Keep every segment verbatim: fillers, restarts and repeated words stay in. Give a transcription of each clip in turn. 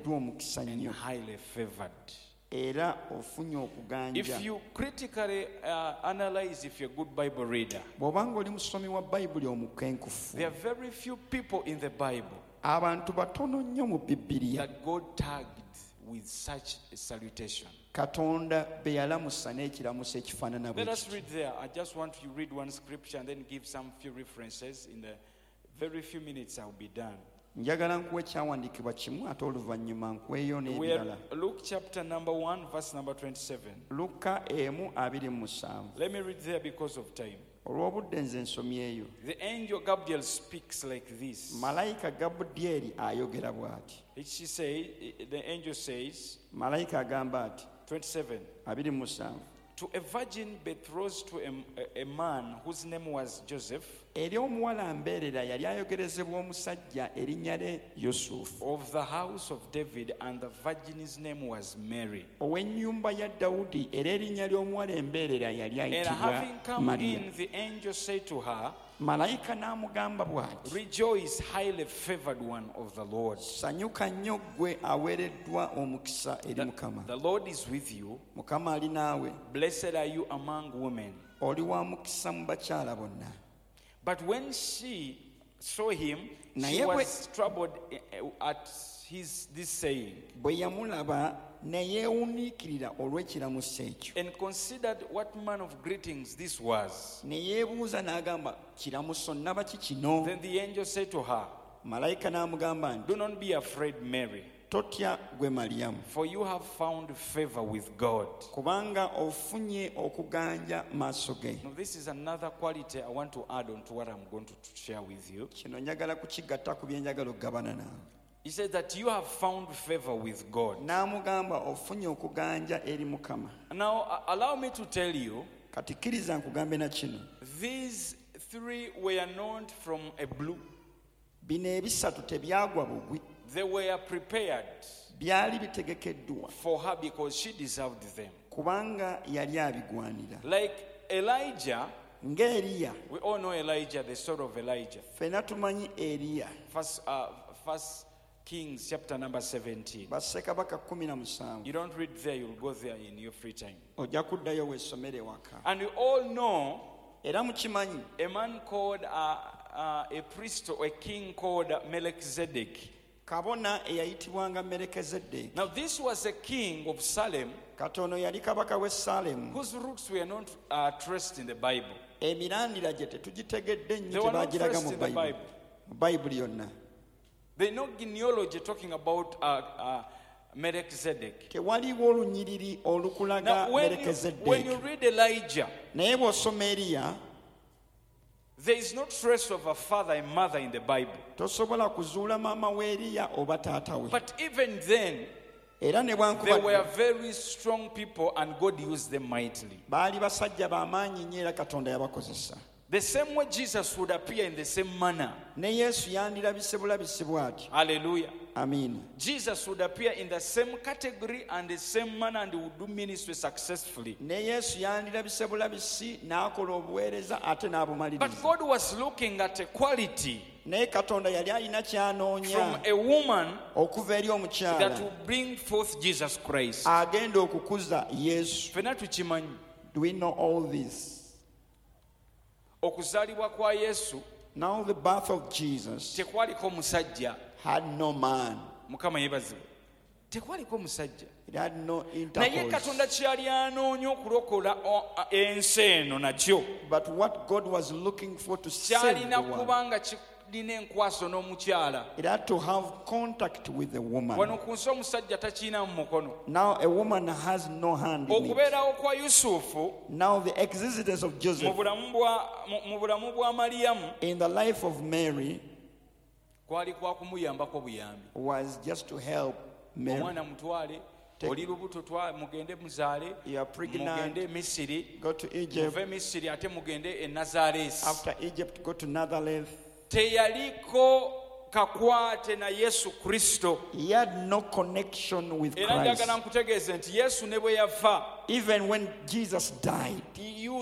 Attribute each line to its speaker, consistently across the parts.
Speaker 1: waweereddwa omukisa
Speaker 2: and
Speaker 1: nnyo
Speaker 2: highly favored.
Speaker 1: era ofunye okuganja.
Speaker 2: If you critically uh, analyze if you're a good Bible reader,
Speaker 1: bw'obanga oli musomi wa bayibuli omukenkufu,
Speaker 2: there are very few people in the Bible
Speaker 1: abantu batono nnyo mu Bibiliya
Speaker 2: that God tagged with such a salutation.
Speaker 1: Katonda be yalamusa n'ekiramuso ekifaanana bwe
Speaker 2: Let us
Speaker 1: kityo.
Speaker 2: read there. I just want to read one scripture and then give some few references. In the very few minutes, I'll be done.
Speaker 1: Njagala nkuwa ekyawandiikibwa kimu ate oluvannyuma nkuweeyo
Speaker 2: We are
Speaker 1: n'ebirala.
Speaker 2: Luke chapter number one, verse number twenty-seven.
Speaker 1: Luka emu abiri mu musanvu.
Speaker 2: Let me read there because of time.
Speaker 1: Olw'obudde nze nsomyeyo.
Speaker 2: The angel Gabriel speaks like this.
Speaker 1: Malayika Gabudyeri ayogera bw'ati.
Speaker 2: She say, the angel says,
Speaker 1: Malayika agamba ati
Speaker 2: twenty-seven,
Speaker 1: abiri mu musanvu.
Speaker 2: to a virgin betrothed to a, a, a man whose name was Joseph,
Speaker 1: Eri omuwala mbeerera yali ayogerezebwa omusajja erinnya lye Yusufu,
Speaker 2: of the house of David, and the virgin's name was Mary.
Speaker 1: ow'ennyumba ya Dawudi, era erinnya ly'omuwala embeerera yali
Speaker 2: And
Speaker 1: ayitibwa
Speaker 2: having come
Speaker 1: Mariya.
Speaker 2: in, the angel said to her,
Speaker 1: Malayika n'amugamba bw'ati,
Speaker 2: rejoice, highly favored one of the Lord.
Speaker 1: sanyuka nnyo ggwe aweereddwa omukisa eri
Speaker 2: The,
Speaker 1: Mukama.
Speaker 2: the Lord is with you.
Speaker 1: Mukama ali naawe,
Speaker 2: Blessed are you among women.
Speaker 1: oli wa mukisa mu bakyala bonna.
Speaker 2: But when she saw him, she
Speaker 1: Naye bwe-
Speaker 2: was troubled at his this saying,
Speaker 1: Bwe yamulaba ne yeewuniikirira olw'ekiramuso ekyo,
Speaker 2: and considered what manner of greetings this was.
Speaker 1: ne yeebuuza n'agamba, kiramuso nnaba ki kino?
Speaker 2: Then the angel said to her,
Speaker 1: Malayika n'amugamba nti,
Speaker 2: do not be afraid, Mary,
Speaker 1: totya gwe Maliyamu,
Speaker 2: for you have found favor with God.
Speaker 1: kubanga ofunye okuganja maaso ge.
Speaker 2: Now, this is another quality I want to add on to what I'm going to share with you.
Speaker 1: Kino njagala kukigatta ku bye njagala okugabana naawe.
Speaker 2: He says that you have found favor with God.
Speaker 1: N'amugamba ofunye okuganja eri Mukama.
Speaker 2: Now, uh, allow me to tell you,
Speaker 1: Kati kkiriza nkugambe na kino.
Speaker 2: these three were not from a blue.
Speaker 1: Bino ebisatu tebyagwa bugwi,
Speaker 2: They were prepared
Speaker 1: byali bitegekeddwa
Speaker 2: for her because she deserved them.
Speaker 1: kubanga yali abigwanira.
Speaker 2: Like Elijah,
Speaker 1: Ng'Eriya,
Speaker 2: we all know Elijah, the story of Elijah.
Speaker 1: ffenna tumanyi Eriya,
Speaker 2: First, uh, First Kings chapter number seventeen.
Speaker 1: bassekabaka kumi na musanvu.
Speaker 2: You don't read there, you'll go there in your free time.
Speaker 1: Ojja kuddayo weesomere waka.
Speaker 2: And we all know
Speaker 1: Era mukimanyi
Speaker 2: a man called, uh, uh, a priest or a king called Melchizedek.
Speaker 1: kabona eyayitibwanga Merekezeddeeki.
Speaker 2: Now, this was a king of Salem
Speaker 1: Katono yali kabaka w'e Saalemu.
Speaker 2: whose roots were not uh, traced in the Bible.
Speaker 1: Emirandira gye tetugitegedde
Speaker 2: They
Speaker 1: nnyo
Speaker 2: were not
Speaker 1: tebaagiraga
Speaker 2: traced
Speaker 1: mu
Speaker 2: in the
Speaker 1: Bayibuli.
Speaker 2: Bible.
Speaker 1: Mu Bayibuli yonna.
Speaker 2: There's no genealogy talking about uh, uh, Melchizedek.
Speaker 1: Tewaliwo olunyiriri olukulaga
Speaker 2: Now, when you, when you
Speaker 1: Merekezeddeeki.
Speaker 2: read Elijah,
Speaker 1: Naye bw'osoma Eriya,
Speaker 2: there is no trace of a father and mother in the Bible.
Speaker 1: tosobola kuzuula maama w'Eriya oba taata we.
Speaker 2: But even then,
Speaker 1: Era ne
Speaker 2: they were
Speaker 1: bwankubadde
Speaker 2: very strong people and God used them mightily.
Speaker 1: baali basajja b'amaanyi nnyo era Katonda yabakozesa.
Speaker 2: The same way Jesus would appear in the same manner.
Speaker 1: Ne Yesu yandirabise bulabisi bw'atyo.
Speaker 2: Hallelujah.
Speaker 1: Amiina.
Speaker 2: Jesus would appear in the same category and the same manner and he would do ministry successfully.
Speaker 1: Ne Yesu yandirabise bulabisi n'akola obuweereza ate
Speaker 2: But
Speaker 1: n'abumaliriza.
Speaker 2: God was looking at a quality
Speaker 1: Naye Katonda yali alina
Speaker 2: from
Speaker 1: ky'anoonya
Speaker 2: a woman
Speaker 1: okuva eri
Speaker 2: that
Speaker 1: omukyala
Speaker 2: will bring forth Jesus Christ.
Speaker 1: agenda okukuza Yesu.
Speaker 2: Ffenna tukimanyi.
Speaker 1: Do we know all this?
Speaker 2: Okuzaalibwa kwa Yesu
Speaker 1: Now the birth of Jesus
Speaker 2: tekwaliko musajja.
Speaker 1: had no man.
Speaker 2: Mukama yeebazibwe. Tekwaliko musajja.
Speaker 1: It had no
Speaker 2: Naye
Speaker 1: intercourse.
Speaker 2: Katonda kyali anoonya okulokola o- a- ensi eno nakyo
Speaker 1: But what God was looking for to save
Speaker 2: kyalina
Speaker 1: the world,
Speaker 2: kuba nga kirina enkwaso n'omukyala.
Speaker 1: it had to have contact with the woman.
Speaker 2: Wano ku nsi omusajja takiina mu mukono.
Speaker 1: Now a woman has no hand in it.
Speaker 2: Okubeerawo kwa Yusufu
Speaker 1: Now the existence of
Speaker 2: mu
Speaker 1: Joseph
Speaker 2: bulamu bwa mu- mu bulamu bwa Mariyamu
Speaker 1: in the life of Mary
Speaker 2: kwali kwa kumuyambako buyambi.
Speaker 1: was just to help Mary.
Speaker 2: Omwana mutwale, oli lubuto twa mugende muzaale,
Speaker 1: You are pregnant,
Speaker 2: mugende e Misiri,
Speaker 1: go to Egypt.
Speaker 2: muve e Misiri ate mugende e Nazaaleesi.
Speaker 1: After Egypt, go to Nazareth.
Speaker 2: Teyaliko kakwate na Yesu Kristo.
Speaker 1: He had no connection with
Speaker 2: Era
Speaker 1: Christ.
Speaker 2: njagala nkutegeeze nti Yesu ne bwe yafa,
Speaker 1: Even when Jesus died,
Speaker 2: you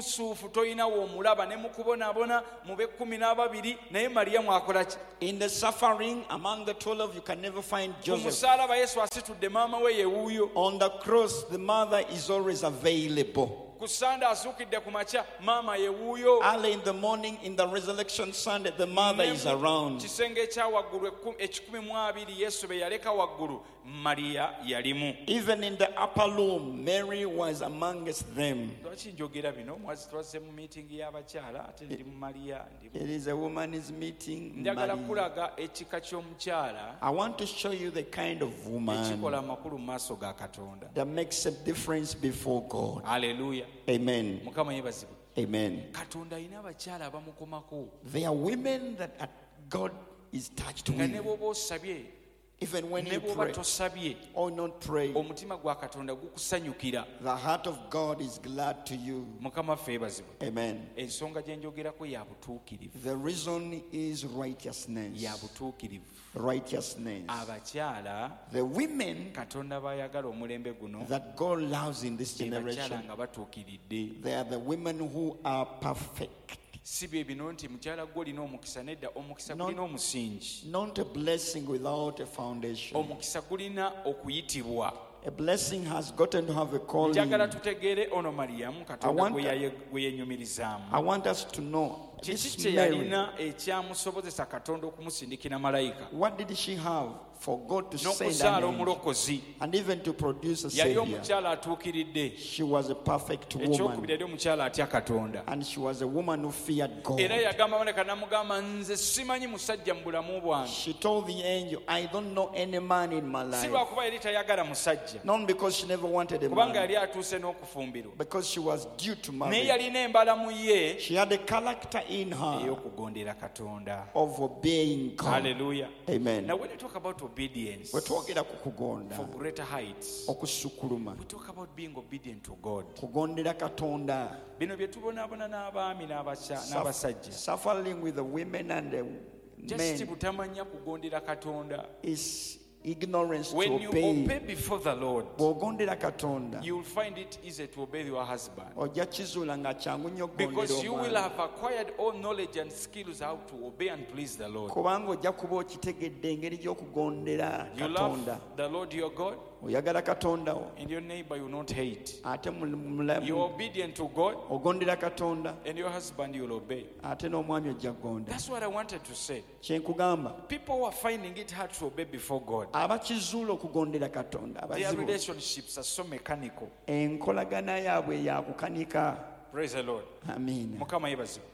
Speaker 2: yusufu toyinawo omulaba ne mukubonaabona mu b'ekkumi n'ababiri naye mariyamu akola ki?
Speaker 1: In the suffering among the twelve, you can never find
Speaker 2: Ku
Speaker 1: Joseph.
Speaker 2: musaalaba yesu asitudde maama we ye wuuyo.
Speaker 1: On the cross, the mother is always available.
Speaker 2: Ku sande asuukidde ku makya maama ye wuuyo.
Speaker 1: Early in the morning, in the resurrection Sunday, the mother is around.
Speaker 2: Kisenge ekya waggulu ekku- ekikumi mu abiri yesu be yaleka waggulu mariya yalimu.
Speaker 1: Even in the upper room, Mary was amongst them.
Speaker 2: Lwaki njogera bino? Mwazi twazze mu miitingi y'abakyala ate ndi mu mariya ndi mu-
Speaker 1: It is a woman's meeting.
Speaker 2: njagala
Speaker 1: Mary.
Speaker 2: kulaga ekika ky'omukyala
Speaker 1: I want to show you the kind of woman
Speaker 2: ekikola amakulu mu maaso ga katonda.
Speaker 1: that makes a difference before God.
Speaker 2: Haleluya.
Speaker 1: Amen.
Speaker 2: Mukama yeebazibwe.
Speaker 1: Amen.
Speaker 2: Katonda alina abakyala abamukomako
Speaker 1: There are women that are- God is touched
Speaker 2: nga ne
Speaker 1: with.
Speaker 2: bw'oba osabye
Speaker 1: Even when
Speaker 2: ne
Speaker 1: you
Speaker 2: bw'oba
Speaker 1: pray
Speaker 2: tosabye
Speaker 1: or not pray,
Speaker 2: omutima gwa katonda gukusanyukira.
Speaker 1: the heart of God is glad to you.
Speaker 2: Mukama ffe yeebazibwe.
Speaker 1: Amen.
Speaker 2: Ensonga gye njogerako ya butuukirivu.
Speaker 1: The reason is righteousness.
Speaker 2: ya butuukirivu.
Speaker 1: Righteousness.
Speaker 2: Abakyala
Speaker 1: The women
Speaker 2: katonda bayagala omulembe guno
Speaker 1: that God loves in this
Speaker 2: be bakyala
Speaker 1: generation,
Speaker 2: nga batuukiridde.
Speaker 1: they are the women who are perfect.
Speaker 2: Si bye bino nti mukyala gwe olina omukisa, nedda omukisa
Speaker 1: No.
Speaker 2: gulina omusingi.
Speaker 1: Not a blessing without a foundation.
Speaker 2: Omukisa gulina okuyitibwa.
Speaker 1: A blessing has gotten to have a calling.
Speaker 2: Njagala tutegeere ono mariyamu katonda
Speaker 1: want-
Speaker 2: gwe yaye- gwe yenyumirizaamu.
Speaker 1: I want us to know
Speaker 2: Kiki
Speaker 1: this
Speaker 2: kye
Speaker 1: Mary,
Speaker 2: yalina ekyamusobozesa katonda okumusindikira malayika
Speaker 1: what did she have for God to send
Speaker 2: n'okuzaala
Speaker 1: an angel
Speaker 2: omulokozi?
Speaker 1: and even to produce a
Speaker 2: Yali
Speaker 1: savior?
Speaker 2: omukyala atuukiridde.
Speaker 1: She was a perfect
Speaker 2: Ekyokubiri
Speaker 1: woman,
Speaker 2: yali omukyala atya katonda.
Speaker 1: and she was a woman who feared God.
Speaker 2: Era yagamba boneka namugamba nze simanyi musajja mu bulamu bwange.
Speaker 1: She told the angel, I don't know any man in my
Speaker 2: Si
Speaker 1: life.
Speaker 2: lwakuba yali tayagala musajja,
Speaker 1: Not because she never wanted a
Speaker 2: kubanga
Speaker 1: man,
Speaker 2: yali atuuse n'okufumbirwa.
Speaker 1: because she was due to
Speaker 2: Naye
Speaker 1: marry.
Speaker 2: yalina embalamu ye
Speaker 1: She had a character in her
Speaker 2: ey'okugondera katonda.
Speaker 1: of obeying God.
Speaker 2: Hallelujah.
Speaker 1: Amen.
Speaker 2: Now when we talk about obedience
Speaker 1: Bwe twogera ku kugonda,
Speaker 2: for greater heights,
Speaker 1: okusukuluma,
Speaker 2: we talk about being obedient to God.
Speaker 1: kugondera Katonda,
Speaker 2: Bino bye tubonaabona n'abaami n'abasha-
Speaker 1: Suff-
Speaker 2: n'abasajja.
Speaker 1: suffering with the women and the
Speaker 2: Just
Speaker 1: men
Speaker 2: butamanya kugondera katonda.
Speaker 1: is ignorance to
Speaker 2: When you
Speaker 1: obey.
Speaker 2: obey before the Lord,
Speaker 1: Bw'ogondera Katonda,
Speaker 2: you will find it easy to obey your husband.
Speaker 1: ojja kizuula nga kyangu nnyo
Speaker 2: Because you will
Speaker 1: okugondera
Speaker 2: have acquired all knowledge and skills how to obey and please the Lord.
Speaker 1: kubanga ojja kuba okitegedde engeri gy'okugondera
Speaker 2: You
Speaker 1: Katonda.
Speaker 2: love the Lord your God,
Speaker 1: Oyagala Katonda wo,
Speaker 2: and your neighbor you will not hate.
Speaker 1: ate mu- mulamu
Speaker 2: You're obedient to God,
Speaker 1: ogondera Katonda,
Speaker 2: and your husband you will obey.
Speaker 1: ate n'omwami ojja kugonda.
Speaker 2: That's what I wanted to say.
Speaker 1: Kye nkugamba,
Speaker 2: People who are finding it hard to obey before God,
Speaker 1: abakizuula okugondera Katonda,
Speaker 2: their
Speaker 1: abazibu,
Speaker 2: relationships are so mechanical.
Speaker 1: enkolagana yaabwe ya kukanika.
Speaker 2: Praise the Lord.
Speaker 1: Amiina.
Speaker 2: Mukama yeebazibwe.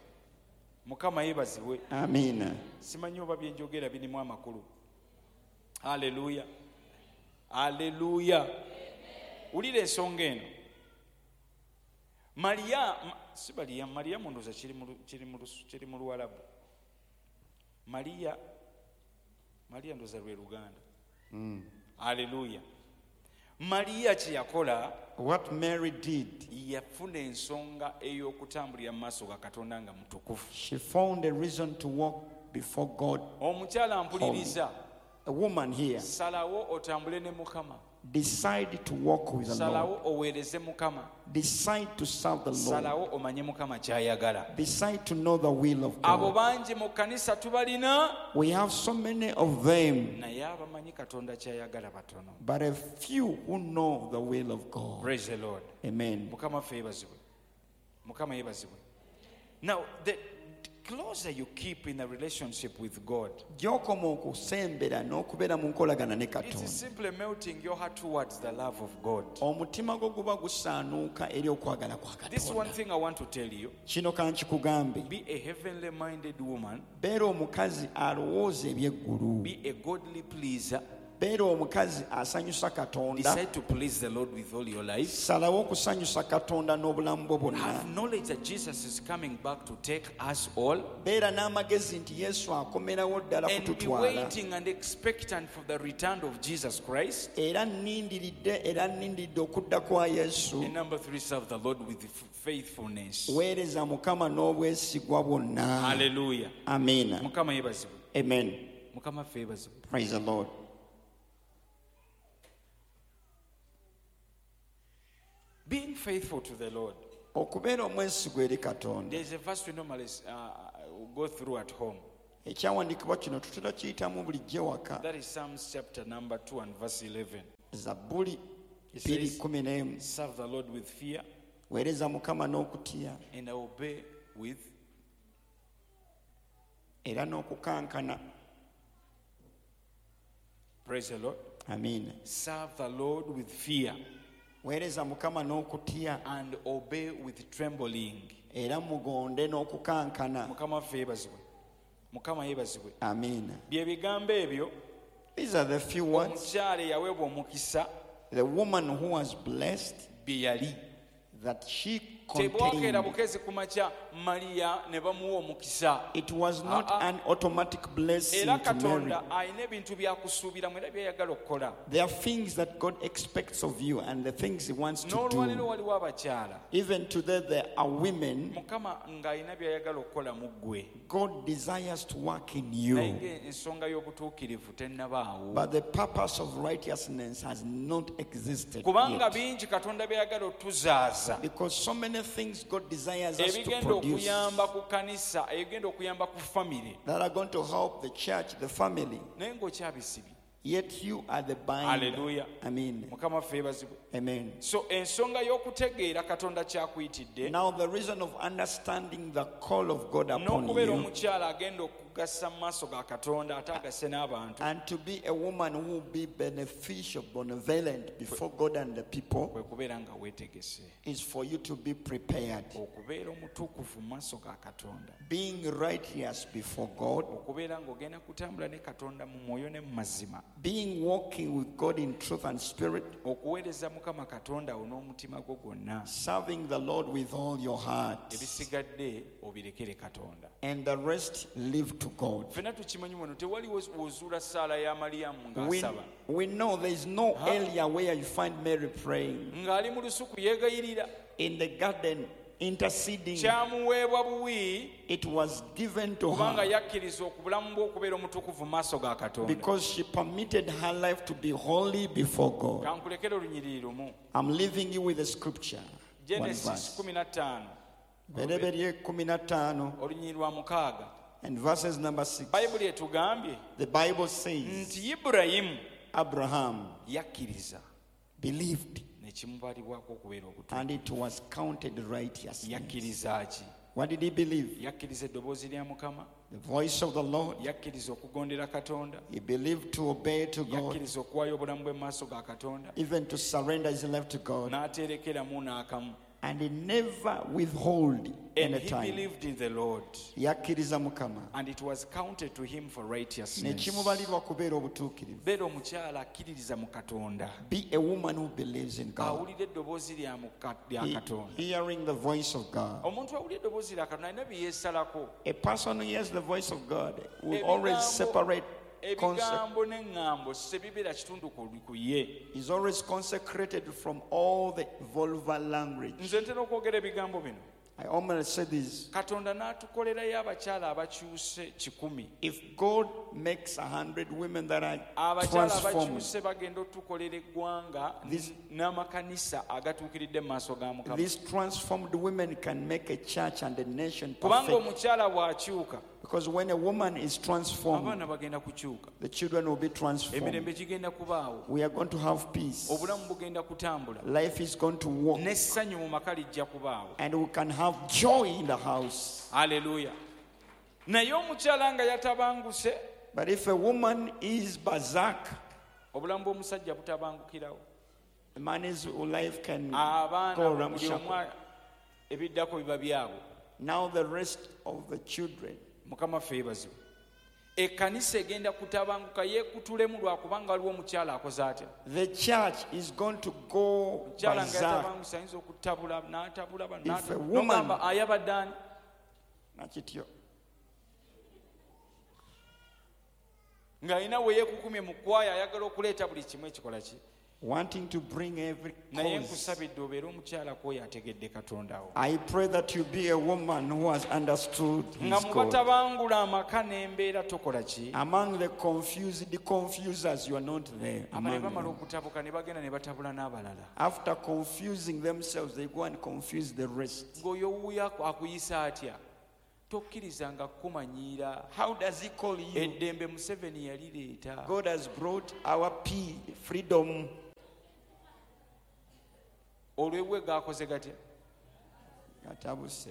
Speaker 2: Mukama yeebazibwe.
Speaker 1: Amiina.
Speaker 2: Simanyi oba bye njogera birimu amakulu. Haleluya. Haleluya. Wulira ensonga eno. Mariya, ma- si Mariya, Mariya mundoza kiri mu lu- kiri mu lusu- kiri mu Luwalabu. Mariya, Mariya ndoza lwe Luganda. Haleluya. Mariya kye yakola,
Speaker 1: What Mary did,
Speaker 2: yafuna ensonga ey'okutambulira mu maaso ga Katonda nga mutukufu.
Speaker 1: she found a reason to walk before God.
Speaker 2: Omukyala mpuliriza,
Speaker 1: A woman here
Speaker 2: salawo otambule ne Mukama.
Speaker 1: decide to walk with the Lord.
Speaker 2: Salawo oweereze Mukama.
Speaker 1: Decide to serve the Lord.
Speaker 2: Salawo omanye Mukama ky'ayagala.
Speaker 1: Decide to know the will of
Speaker 2: Abo
Speaker 1: God.
Speaker 2: bangi mu kkanisa tubalina,
Speaker 1: We have so many of them,
Speaker 2: naye abamanyi Katonda ky'ayagala batono.
Speaker 1: but a few who know the will of God.
Speaker 2: Praise the Lord.
Speaker 1: Amen.
Speaker 2: Mukama ffe yeebazibwe. Mukama yeebazibwe. Now, the closer you keep in a relationship with God,
Speaker 1: Gy'okoma okusembera n'okubeera mu nkolagana ne
Speaker 2: it is
Speaker 1: Katonda,
Speaker 2: simply melting your heart towards the love of God.
Speaker 1: omutima gwo guba gusaanuuka eri okwagala kwa
Speaker 2: This one
Speaker 1: Katonda.
Speaker 2: thing I want to tell you,
Speaker 1: Kino kankikugambe,
Speaker 2: be a heavenly minded woman,
Speaker 1: beera omukazi alowooza eby'eggulu,
Speaker 2: be a godly pleaser,
Speaker 1: beera omukazi asanyusa Katonda,
Speaker 2: decide to please the Lord with all your life.
Speaker 1: salawo okusanyusa Katonda n'obulamu bwo bwonna.
Speaker 2: Have knowledge that Jesus is coming back to take us all,
Speaker 1: Beera n'amagezi nti Yesu akomerawo ddala
Speaker 2: and be
Speaker 1: kututwala,
Speaker 2: waiting and expectant for the return of Jesus Christ.
Speaker 1: era nnindiridde era nnindiridde okudda kwa Yesu.
Speaker 2: And number three, serve the Lord with f- faithfulness.
Speaker 1: Weereza Mukama n'obwesigwa bwonna.
Speaker 2: Hallelujah.
Speaker 1: Amiina.
Speaker 2: Mukama yeebazibwe.
Speaker 1: Amen.
Speaker 2: Mukama ffe yeebazibwe.
Speaker 1: Praise the Lord.
Speaker 2: Being faithful to the Lord
Speaker 1: okubeera omwesigwa eri Katonda.
Speaker 2: There's a verse we normally uh, go through at home.
Speaker 1: Ekyawandiikibwa kino tutera kiyitamu bulijjo waka.
Speaker 2: That is Psalms chapter number two and verse eleven.
Speaker 1: Zabbuli
Speaker 2: It
Speaker 1: bbiri
Speaker 2: says,
Speaker 1: kumi n'emu.
Speaker 2: serve the Lord with fear
Speaker 1: Weereza Mukama n'okutya
Speaker 2: and obey with
Speaker 1: era n'okukankana.
Speaker 2: praise the Lord.
Speaker 1: Amiina.
Speaker 2: Serve the Lord with fear
Speaker 1: Weereza Mukama n'okutya
Speaker 2: and obey with trembling.
Speaker 1: era mugonde n'okukankana.
Speaker 2: Mukama waffe yeebazibwe. Mukama yeebazibwe.
Speaker 1: Amiina.
Speaker 2: Bye bigambo ebyo
Speaker 1: These are the few words.
Speaker 2: omukyala eyaweebwa omukisa
Speaker 1: The woman who was blessed
Speaker 2: bye yali.
Speaker 1: that she
Speaker 2: Tebwakeera
Speaker 1: contained.
Speaker 2: bukezi ku makya Maliya ne bamuwa omukisa.
Speaker 1: It was not
Speaker 2: Ah, ah.
Speaker 1: an automatic blessing
Speaker 2: Era
Speaker 1: to Mary.
Speaker 2: Katonda alina ebintu byakusuubiramu era byayagala okukola.
Speaker 1: There are things that God expects of you and the things He wants to
Speaker 2: N'olwaliro
Speaker 1: do.
Speaker 2: waliwo abakyala
Speaker 1: Even today, there are women
Speaker 2: Mukama ng'alina byayagala okukola mu ggwe.
Speaker 1: God desires to work in
Speaker 2: Naye
Speaker 1: you.
Speaker 2: ng'ensonga y'obutuukirivu tennabaawo.
Speaker 1: But the purpose of righteousness has not existed
Speaker 2: Kubanga
Speaker 1: yet.
Speaker 2: bingi Katonda byayagala otuzaaza.
Speaker 1: Because so many things God desires us to
Speaker 2: Ebigenda
Speaker 1: produce
Speaker 2: okuyamba ku kanisa, ebigenda okuyamba ku famire.
Speaker 1: that are going to help the church, the family.
Speaker 2: Naye ng'okyabisibye.
Speaker 1: Yet you are the binder.
Speaker 2: Hallelujah.
Speaker 1: Amen.
Speaker 2: Mukama waffe yeebazibwe.
Speaker 1: Amen.
Speaker 2: So ensonga y'okutegeera Katonda kyakuyitidde
Speaker 1: Now the reason of understanding the call of God upon
Speaker 2: n'okubeera
Speaker 1: you
Speaker 2: omukyala agenda okugassa mu maaso ga Katonda ate agasse n'abantu
Speaker 1: and to be a woman who will be beneficial, benevolent before God and the people
Speaker 2: kwe kubeera nga weetegese
Speaker 1: is for you to be prepared.
Speaker 2: okubeera omutuukuvu mu maaso ga Katonda,
Speaker 1: Being righteous before God,
Speaker 2: okubeera ng'ogenda kutambula ne Katonda mu mwoyo ne mu mazima,
Speaker 1: being walking with God in truth and spirit,
Speaker 2: okuweereza Mukama Katonda wo n'omutima gwo gwonna,
Speaker 1: serving the Lord with all your heart,
Speaker 2: ebisigadde obirekere Katonda.
Speaker 1: and the rest live to God.
Speaker 2: Ffenna tukimanyi wano tewali wozuula ssaala ya Maliyamu
Speaker 1: We,
Speaker 2: ng'asaba
Speaker 1: we know there is no area where you find Mary praying.
Speaker 2: ng'ali mu lusuku yeegayirira,
Speaker 1: In the garden, interceding,
Speaker 2: kyamuweebwa buwi
Speaker 1: it was given to
Speaker 2: kubanga
Speaker 1: her
Speaker 2: yakkiriza okubulamu bwe okubeera omutukuvu mu maaso ga Katonda.
Speaker 1: because she permitted her life to be holy before God.
Speaker 2: Kankulekere olunyiriri lumu.
Speaker 1: I'm leaving you with a scripture. One
Speaker 2: Genesis
Speaker 1: verse.
Speaker 2: kumi na ttaano
Speaker 1: Bereberye kumi na ttaano
Speaker 2: olunyiriri lwa mukaaga.
Speaker 1: and verses number six.
Speaker 2: Bayibuli etugambye
Speaker 1: The Bible says
Speaker 2: nti Ibulayimu
Speaker 1: Abraham
Speaker 2: yakkiriza
Speaker 1: believed
Speaker 2: ne kimubalibwako okubeera obutuufu.
Speaker 1: and it was counted righteousness.
Speaker 2: Yakkiriza ki?
Speaker 1: What did he believe?
Speaker 2: Yakkiriza eddoboozi lya Mukama,
Speaker 1: The voice of the Lord.
Speaker 2: yakkiriza okugondera Katonda,
Speaker 1: He believed to obey to God,
Speaker 2: yakkiriza okuwaayo obulamu bwe mu maaso ga Katonda,
Speaker 1: even to surrender his life to God.
Speaker 2: n'aterekeramu n'akamu.
Speaker 1: And he never withhold
Speaker 2: And
Speaker 1: any
Speaker 2: he
Speaker 1: time.
Speaker 2: believed in the Lord,
Speaker 1: Yakkiriza Mukama.
Speaker 2: and it was counted to him for
Speaker 1: Ne
Speaker 2: righteousness.
Speaker 1: kimubalirwa kubeera obutuukirivu.
Speaker 2: Beera omukyala akkiririza mu Katonda,
Speaker 1: Be a woman who believes in God.
Speaker 2: awulira eddoboozi lya Muka- lya
Speaker 1: He-
Speaker 2: Katonda.
Speaker 1: hearing the voice of God.
Speaker 2: Omuntu awulira eddoboozi lya Katonda alina bye yeesalako.
Speaker 1: A person who hears the voice of God will
Speaker 2: Ebigambo-
Speaker 1: always separate concept.
Speaker 2: ebigambo n'eŋŋambo sebibeera kitundu ku ku ye.
Speaker 1: He's always consecrated from all the vulgar language.
Speaker 2: Nze ntera okwogera ebigambo bino.
Speaker 1: I almost say this.
Speaker 2: Katonda n'atukolerayo abakyala abakyuse kikumi.
Speaker 1: If God makes a hundred women that are
Speaker 2: Abakyala
Speaker 1: transformed,
Speaker 2: abakyuse bagenda otukolera eggwanga
Speaker 1: This-
Speaker 2: n'amakanisa agatuukiridde mu maaso ga Mukama.
Speaker 1: these transformed women can make a church and a nation
Speaker 2: Kubanga
Speaker 1: perfect.
Speaker 2: omukyala bw'akyuka,
Speaker 1: Because when a woman is transformed,
Speaker 2: abaana bagenda kukyuka,
Speaker 1: the children will be transformed.
Speaker 2: emirembe gigenda kubaawo,
Speaker 1: We are going to have peace.
Speaker 2: obulamu bugenda kutambula,
Speaker 1: Life is going to walk.
Speaker 2: n'essanyu mu maka lijja kubaawo.
Speaker 1: And we can have joy in the house.
Speaker 2: Haleluya. Naye omukyala nga yatabanguse,
Speaker 1: But if a woman is berserk,
Speaker 2: obulamu bw'omusajja butabangukirawo.
Speaker 1: the man's life can
Speaker 2: Abaana
Speaker 1: go
Speaker 2: buli
Speaker 1: ramshackle.
Speaker 2: omu ebiddako biba byabwe.
Speaker 1: Now the rest of the children.
Speaker 2: Mukama ffe yeebazibwe. Ekkanisa egenda kutabanguka yeekutulemu lwakubanga waliwo omukyala akoze atya.
Speaker 1: The church is going to go
Speaker 2: Omukyala nga
Speaker 1: berserk.
Speaker 2: yatabangusa ayinza okutabula n'atabula ba-
Speaker 1: If a
Speaker 2: n'ata-
Speaker 1: woman-
Speaker 2: n'ogamba ayabadde ani?
Speaker 1: Nakityo.
Speaker 2: Ng'alina we yeekukumye mu kwaya ayagala okuleeta buli kimu ekikola ki
Speaker 1: wanting to bring every
Speaker 2: naye
Speaker 1: cause.
Speaker 2: nkusabidde obeere omukyala kwoyo ategedde katondawo
Speaker 1: I pray that you be a woman who has understood
Speaker 2: nga
Speaker 1: his
Speaker 2: mu
Speaker 1: God.
Speaker 2: batabangula amaka n'embeera tokola ki
Speaker 1: Among the confused, the confusers, you are not there.
Speaker 2: abale
Speaker 1: Among
Speaker 2: bamala
Speaker 1: them.
Speaker 2: okutabuka ne bagenda ne batabula n'abalala
Speaker 1: After confusing themselves, they go and confuse the rest.
Speaker 2: ng'oyo wuuyo akuyisa atya tokkirizanga kumanyiira
Speaker 1: How does he call you?
Speaker 2: eddembe museveni yalireeta
Speaker 1: God has brought our peace, freedom.
Speaker 2: olwebwe gaakoze gatya
Speaker 1: Katabuse.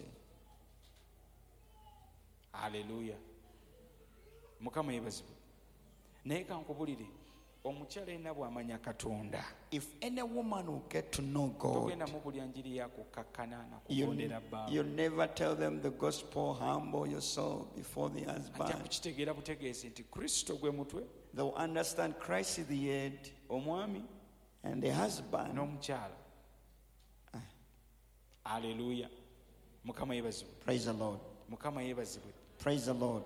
Speaker 2: aleluya mukama yeebazibwe naye kankubulire omukyala yenna bw'amanya katonda
Speaker 1: If any woman will get to know God,
Speaker 2: togenda mubulya njiri yakukakkana
Speaker 1: you,
Speaker 2: nakugondera bbaawe
Speaker 1: you never tell them the gospel, humble yourself before the
Speaker 2: ajja
Speaker 1: husband.
Speaker 2: kukitegeera butegeezi nti kristo gwe mutwe
Speaker 1: They will understand Christ is the head
Speaker 2: omwami
Speaker 1: and the husband.
Speaker 2: n'omukyala aleluya mukama yeebazibwe
Speaker 1: Praise the Lord.
Speaker 2: mukama yeebazibwe
Speaker 1: Praise the Lord.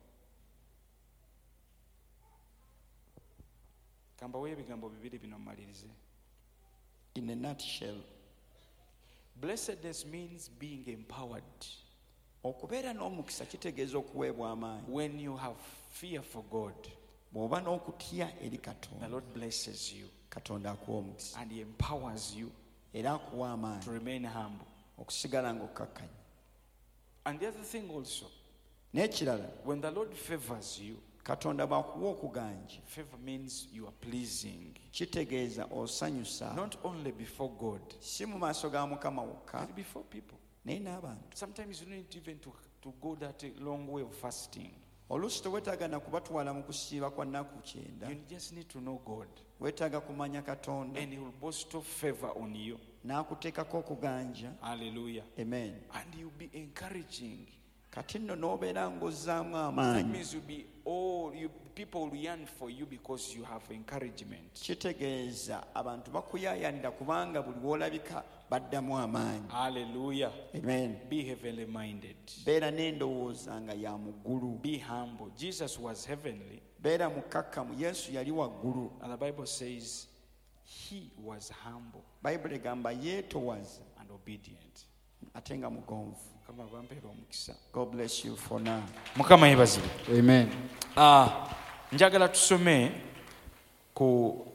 Speaker 2: kambawo ebigambo bibiri bino mmalirize
Speaker 1: In a nutshell,
Speaker 2: blessedness means being empowered
Speaker 1: okubeera n'omukisa kitegeeza okuweebwa amaanyi.
Speaker 2: when you have fear for god
Speaker 1: Bw'oba n'okutya eri
Speaker 2: the
Speaker 1: Katonda,
Speaker 2: lord blesses you
Speaker 1: Katonda akuwa omukisa
Speaker 2: and he empowers you
Speaker 1: era akuwa
Speaker 2: to
Speaker 1: amaanyi
Speaker 2: remain humble
Speaker 1: okusigala ng'okkakkanya.
Speaker 2: and the other thing also
Speaker 1: N'ekirala,
Speaker 2: when the lord favors you
Speaker 1: Katonda bw'akuwa okuganja,
Speaker 2: favor means you are pleasing
Speaker 1: kitegeeza osanyusa
Speaker 2: not only before god
Speaker 1: si mu maaso ga Mukama wokka
Speaker 2: but before people.
Speaker 1: naye n'abantu.
Speaker 2: Sometimes you don't need even to, to go that long way of fasting.
Speaker 1: Oluusi teweetaaga na kubatwala mu kusiiba kwa nnaku kyenda.
Speaker 2: You just need to know God
Speaker 1: Weetaaga kumanya Katonda
Speaker 2: and he will bestow favor on you.
Speaker 1: n'akuteekako okuganja.
Speaker 2: Hallelujah.
Speaker 1: Amen.
Speaker 2: And you'll be encouraging.
Speaker 1: Kati nno n'obeera ng'ozzaamu
Speaker 2: That
Speaker 1: amaanyi,
Speaker 2: means you'll be all you people will yearn for you because you have encouragement.
Speaker 1: kitegeeza abantu bakuyaayanira kubanga buli w'olabika baddamu amaanyi.
Speaker 2: Hallelujah.
Speaker 1: Amen.
Speaker 2: Be heavenly minded.
Speaker 1: Beera n'endowooza nga ya muggulu.
Speaker 2: Be humble. Jesus was heavenly.
Speaker 1: Beera mukkakkamu. Yesu yali waggulu.
Speaker 2: And the Bible says he was humble
Speaker 1: Bayibuli egamba yeetowaza
Speaker 2: and obedient.
Speaker 1: ate nga mugonvu.
Speaker 2: Mukama bampeera omukisa.
Speaker 1: God bless you for now.
Speaker 2: Mukama yeebazibwe.
Speaker 3: Amen.
Speaker 2: Ah, njagala tusome ku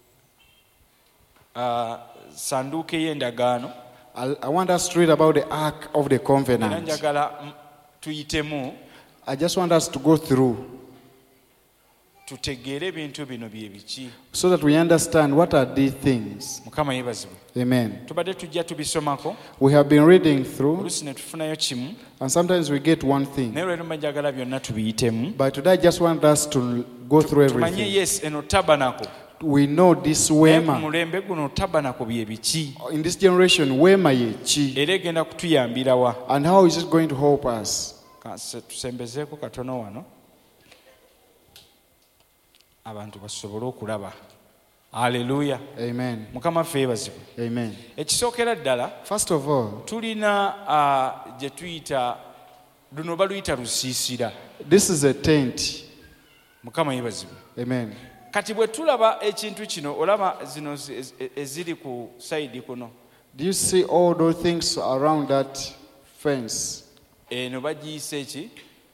Speaker 2: ah, sanduuke y'endagaano
Speaker 3: I, I want us to read about the Ark of the
Speaker 2: era
Speaker 3: Covenant.
Speaker 2: njagala mm, tuyitemu
Speaker 3: I just want us to go through
Speaker 2: tutegeere ebintu bino bye biki.
Speaker 3: so that we understand what are these things.
Speaker 2: Mukama yeebazibwe.
Speaker 3: Amen.
Speaker 2: Tubadde tujja tubisomako
Speaker 3: We have been reading through,
Speaker 2: oluusi ne tufunayo kimu
Speaker 3: and sometimes we get one thing.
Speaker 2: naye lwero mba njagala byonna tubiyitemu
Speaker 3: But today I just want us to go through
Speaker 2: tumanye
Speaker 3: everything.
Speaker 2: yes eno tabanako
Speaker 3: We know this
Speaker 2: naye ku
Speaker 3: Wema.
Speaker 2: mulembe guno tabanako bye biki
Speaker 3: In this generation, Wema ye chi.
Speaker 2: era egenda kutuyambira wa.
Speaker 3: And how is it going to help us?
Speaker 2: Kanse tusembezeeko katono wano abantu basobole okulaba. Haleluya.
Speaker 3: Amen.
Speaker 2: Mukama ffe yeebazibwe.
Speaker 3: Amen.
Speaker 2: Ekisookera ddala
Speaker 3: First of all,
Speaker 2: tulina uh, gye tuyita luno baluyita lusiisira.
Speaker 3: this is a tent.
Speaker 2: Mukama yeebazibwe.
Speaker 3: Amen.
Speaker 2: Kati bwe tulaba ekintu kino olaba zino zi- ezi- eziri ku sayidi kuno
Speaker 3: Do you see all those things around that fence?
Speaker 2: eno bagiyise ki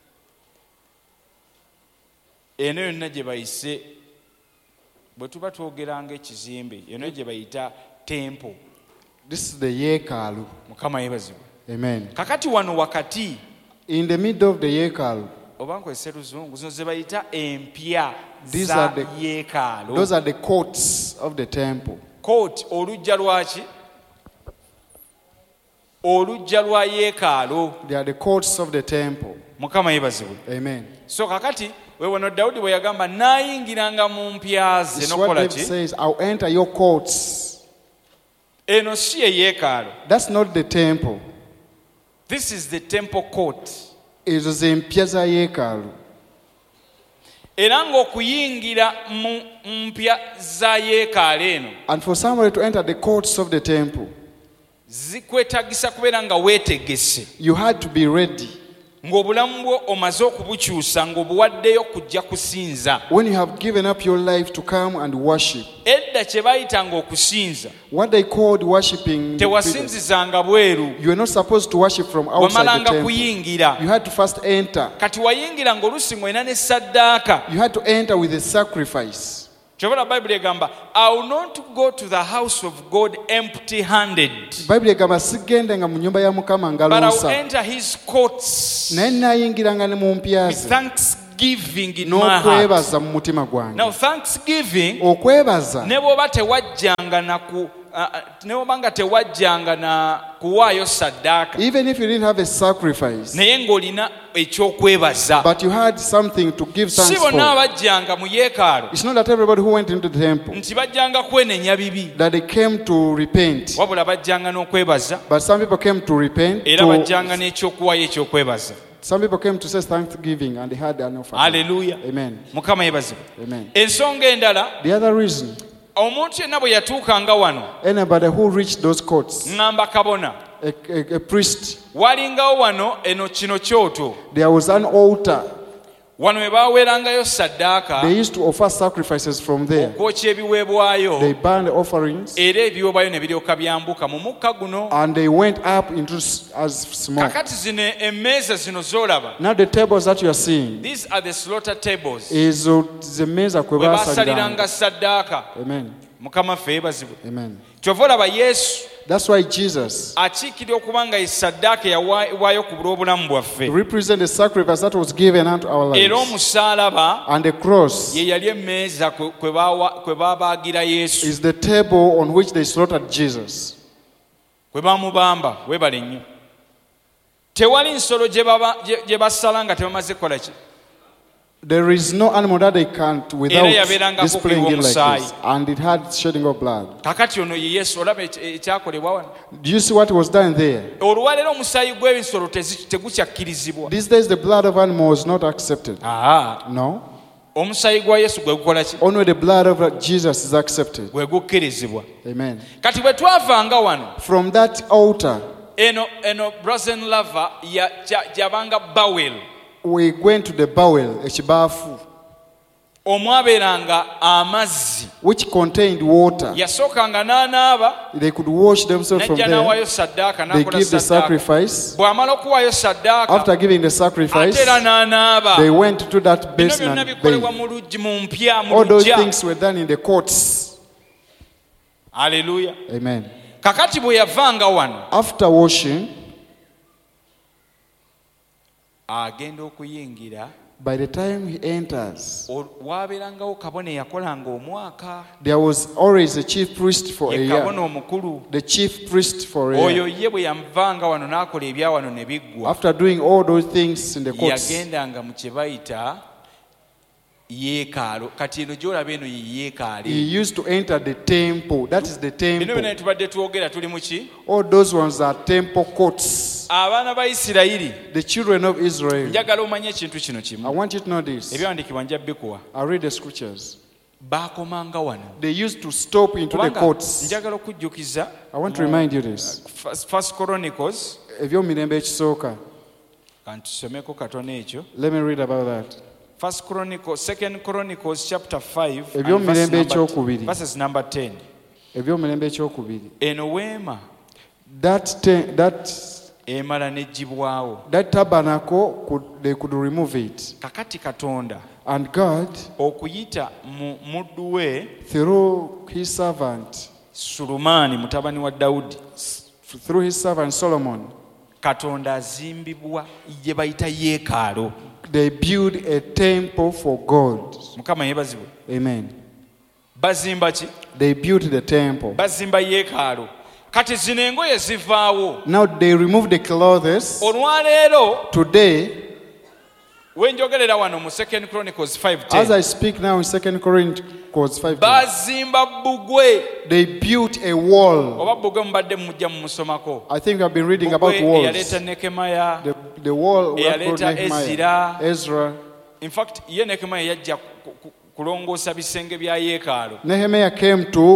Speaker 2: eno yonna gye bayise bwe tuba twogeranga ekizimbe eno gye bayita tempo.
Speaker 3: This is the Yekalu.
Speaker 2: Mukama yeebazibwe.
Speaker 3: Amen.
Speaker 2: Kakati wano wakati
Speaker 3: In the middle of the Yekalu,
Speaker 2: oba nkozese luzungu zino ze bayita empya
Speaker 3: These
Speaker 2: za
Speaker 3: are the-
Speaker 2: yeekaalo.
Speaker 3: those are the courts of the temple.
Speaker 2: kooti olujja lwaki olujja lwa yeekaalo.
Speaker 3: They are the courts of the temple.
Speaker 2: Mukama yeebazibwe.
Speaker 3: Amen.
Speaker 2: So kakati weewano Dawudi bwe yagamba naayingiranga mu mpya ze
Speaker 3: This is what
Speaker 2: nokukola
Speaker 3: David
Speaker 2: ki
Speaker 3: says, I'll enter your courts.
Speaker 2: eno si ye yeekaalo.
Speaker 3: That's not the temple.
Speaker 2: This is the temple court.
Speaker 3: It is in Piazza Yekalu.
Speaker 2: Era ng'okuyingira mu mpya za yeekaalo eno
Speaker 3: And for somebody to enter the courts of the temple,
Speaker 2: zikwetagisa kubeera nga weetegese.
Speaker 3: you had to be ready.
Speaker 2: ng'obulamu bwo omaze okubukyusa ng'obuwaddeyo kujja kusinza.
Speaker 3: When you have given up your life to come and worship,
Speaker 2: Edda kye bayitanga okusinza
Speaker 3: what they called worshiping,
Speaker 2: tewasinzizanga bweru,
Speaker 3: you are not supposed to worship from outside the
Speaker 2: wamalanga
Speaker 3: temple.
Speaker 2: kuyingira.
Speaker 3: You had to first enter.
Speaker 2: Kati wayingira ng'oluusi ng'olina ne saddaaka.
Speaker 3: You had to enter with a sacrifice.
Speaker 2: Kyobala Bayibuli egamba, I will not go to the house of God empty handed,
Speaker 3: Bible egamba sigendenga mu nyumba ya Mukama
Speaker 2: but I will
Speaker 3: ngalosa.
Speaker 2: enter his courts
Speaker 3: Naye nayingiranga ne mu mpya
Speaker 2: with
Speaker 3: ze
Speaker 2: thanksgiving in my heart.
Speaker 3: n'okwebaza mu mutima gwange.
Speaker 2: Now thanksgiving,
Speaker 3: Okwebaza
Speaker 2: ne bw'oba tewajjanga na ku uh, uh, ne bw'oba nga tewajjanga na kuwaayo saddaaka,
Speaker 3: even if you didn't have a sacrifice,
Speaker 2: naye ng'olina ekyokwebaza.
Speaker 3: but you had something to give
Speaker 2: Si
Speaker 3: thanks
Speaker 2: bonna
Speaker 3: for.
Speaker 2: abajjanga mu yeekaalu
Speaker 3: It's not that everybody who went into the temple
Speaker 2: nti bajjanga kwenenya bibi,
Speaker 3: that they came to repent,
Speaker 2: wabula bajjanga n'okwebaza,
Speaker 3: but some people came to repent.
Speaker 2: era
Speaker 3: To,
Speaker 2: bajjanga n'ekyokuwaayo ekyokwebaza.
Speaker 3: some people came to say thanksgiving and they had an offering.
Speaker 2: Haleluya.
Speaker 3: Amen.
Speaker 2: Mukama yeebazibwe.
Speaker 3: Amen.
Speaker 2: Ensonga endala,
Speaker 3: The other reason,
Speaker 2: omuntu yenna bwe yatuukanga wano,
Speaker 3: anybody who reached those courts,
Speaker 2: ŋŋamba kabona,
Speaker 3: a, a, a priest,
Speaker 2: walingawo wano eno kino kyoto,
Speaker 3: there was an altar.
Speaker 2: wano we baaweerangayo saddaaka,
Speaker 3: They used to offer sacrifices from there.
Speaker 2: okwokya ebiweebwayo,
Speaker 3: They burned offerings
Speaker 2: era ebiweebwayo ne biryoka byambuka mu mukka guno.
Speaker 3: and they went up into s- as smoke.
Speaker 2: Kakati zino emmeeza zino z'olaba,
Speaker 3: Now the tables that you are seeing
Speaker 2: these are the slaughter tables,
Speaker 3: is uh, the meza kwe
Speaker 2: we
Speaker 3: basaliranga.
Speaker 2: baasaliranga saddaaka.
Speaker 3: Amen.
Speaker 2: Mukama ffe yeebazibwe.
Speaker 3: Amen.
Speaker 2: Kyova olaba Yesu
Speaker 3: That's why Jesus
Speaker 2: akiikirira okuba nga ye saddaaka eyawaayibwayo ku bw'obulamu bwaffe,
Speaker 3: represents the sacrifice that was given unto our
Speaker 2: era
Speaker 3: lives.
Speaker 2: omusaalaba
Speaker 3: And the cross
Speaker 2: ye yali emmeeza kwe- kwe baawa- kwe baabaagira Yesu,
Speaker 3: is the table on which they slaughtered Jesus.
Speaker 2: kwe baamubamba. Weebale nnyo. Tewali nsolo gye baba- gye- gye basala nga tebamaze kukola ki?
Speaker 3: There is no animal that they can't without
Speaker 2: yabeerangako
Speaker 3: displaying it like
Speaker 2: okuyiwa
Speaker 3: this. And it had shedding of blood.
Speaker 2: Kakati ono ye Yesu, olaba ekya- ekyakolebwa wano.
Speaker 3: Do you see what was done there?
Speaker 2: Olwaleero omusaayi gw'ebisolo tezi- tegukyakkirizibwa.
Speaker 3: These days the blood of animals is not accepted.
Speaker 2: Aha.
Speaker 3: No.
Speaker 2: Omusaayi gwa Yesu gwe gukola ki?
Speaker 3: Only the blood of Jesus is accepted.
Speaker 2: Gwe gukkirizibwa.
Speaker 3: Amen.
Speaker 2: Kati bwe twavanga wano,
Speaker 3: From that altar,
Speaker 2: eno eno Brazen Lava ya- kya- gyabanga Bawel,
Speaker 3: we went to the bowel, ekibaafu,
Speaker 2: omwabeeranga amazzi.
Speaker 3: which contained water.
Speaker 2: Yasookanga n'anaaba,
Speaker 3: They could wash themselves from
Speaker 2: n'ajja
Speaker 3: there.
Speaker 2: n'awaayo saddaaka,
Speaker 3: They
Speaker 2: n'akola
Speaker 3: give the
Speaker 2: saddaaka.
Speaker 3: sacrifice.
Speaker 2: Bw'amala okuwaayo saddaaka,
Speaker 3: After giving the
Speaker 2: ate
Speaker 3: sacrifice,
Speaker 2: era n'anaaba.
Speaker 3: they went to that
Speaker 2: Bino
Speaker 3: basin
Speaker 2: byonna
Speaker 3: and
Speaker 2: bikolebwa
Speaker 3: bathed.
Speaker 2: mu luggi, mu mpya, mu
Speaker 3: All those
Speaker 2: luggya.
Speaker 3: things were done in the courts.
Speaker 2: Haleluya.
Speaker 3: Amen.
Speaker 2: Kakati bwe yavanga wano,
Speaker 3: After washing,
Speaker 2: agenda okuyingira,
Speaker 3: by the time he enters,
Speaker 2: ol- waabeerangawo kabona eyakolanga omwaka,
Speaker 3: there was always a chief priest for a
Speaker 2: ye kabona
Speaker 3: year.
Speaker 2: omukulu.
Speaker 3: The chief priest for a
Speaker 2: Oyo
Speaker 3: year.
Speaker 2: ye bwe yamuvanga wano n'akola ebya wano ne biggwa,
Speaker 3: After doing all those things in the courts,
Speaker 2: yagendanga mu kye bayita yeekaalo. Kati eno gy'olaba eno ye
Speaker 3: he
Speaker 2: yeekaali.
Speaker 3: used to enter the temple. That is the
Speaker 2: Bino byonna
Speaker 3: temple.
Speaker 2: tubadde twogera tuli mu ki?
Speaker 3: All those ones are temple courts.
Speaker 2: Abaana ba Isirayiri,
Speaker 3: The children of Israel.
Speaker 2: njagala omanye ekintu kino
Speaker 3: I
Speaker 2: kimu.
Speaker 3: want you to know this.
Speaker 2: Ebyawandiikibwa nja bikuwa.
Speaker 3: I read the scriptures.
Speaker 2: Baakomanga wano.
Speaker 3: They used to stop into the
Speaker 2: Kubanga
Speaker 3: courts.
Speaker 2: njagala okujjukiza
Speaker 3: I want to remind you this.
Speaker 2: First- First Chronicles,
Speaker 3: Ebyomirembe ekisooka.
Speaker 2: kantusomeko katono ekyo.
Speaker 3: Let me read about that.
Speaker 2: First Chronicles, Second Chronicles chapter five, and
Speaker 3: Ebyomirembe
Speaker 2: verse number-
Speaker 3: ekyokubiri.
Speaker 2: verses number ten.
Speaker 3: Ebyomirembe ekyokubiri.
Speaker 2: Eno weema
Speaker 3: That te- that
Speaker 2: emala n'eggyibwawo.
Speaker 3: that tabernacle could they could remove it,
Speaker 2: Kakati Katonda
Speaker 3: and God
Speaker 2: okuyita mu muddu we
Speaker 3: through his servant
Speaker 2: Sulumaani mutabani wa Dawudi,
Speaker 3: through his servant Solomon,
Speaker 2: Katonda azimbibwa gye bayita yeekaalo.
Speaker 3: they built a temple for God.
Speaker 2: Mukama yeebazibwe.
Speaker 3: Amen.
Speaker 2: Bazimba ki?
Speaker 3: They built the temple.
Speaker 2: Bazimba yeekaalo. Kati zino engoye zivaawo.
Speaker 3: Now they removed the clothes.
Speaker 2: Olwaleero
Speaker 3: Today,
Speaker 2: wenjogerera wano mu Second Chronicles five
Speaker 3: as
Speaker 2: ten,
Speaker 3: I speak now in Second Chronicles five,
Speaker 2: bazimba bbugwe.
Speaker 3: they built a wall.
Speaker 2: Oba bbugwe mubadde mujja mumusomako.
Speaker 3: I think I've been reading about
Speaker 2: Bbugwe
Speaker 3: walls.
Speaker 2: eyaleeta Nekemaya.
Speaker 3: The, the wall that
Speaker 2: eyaleeta
Speaker 3: brought Nehemiah,
Speaker 2: Ezra.
Speaker 3: Ezra.
Speaker 2: In fact ye Nekemaya yajja ku- ku- kulongoosa bisenge bya yeekaalo.
Speaker 3: Nehemiah came to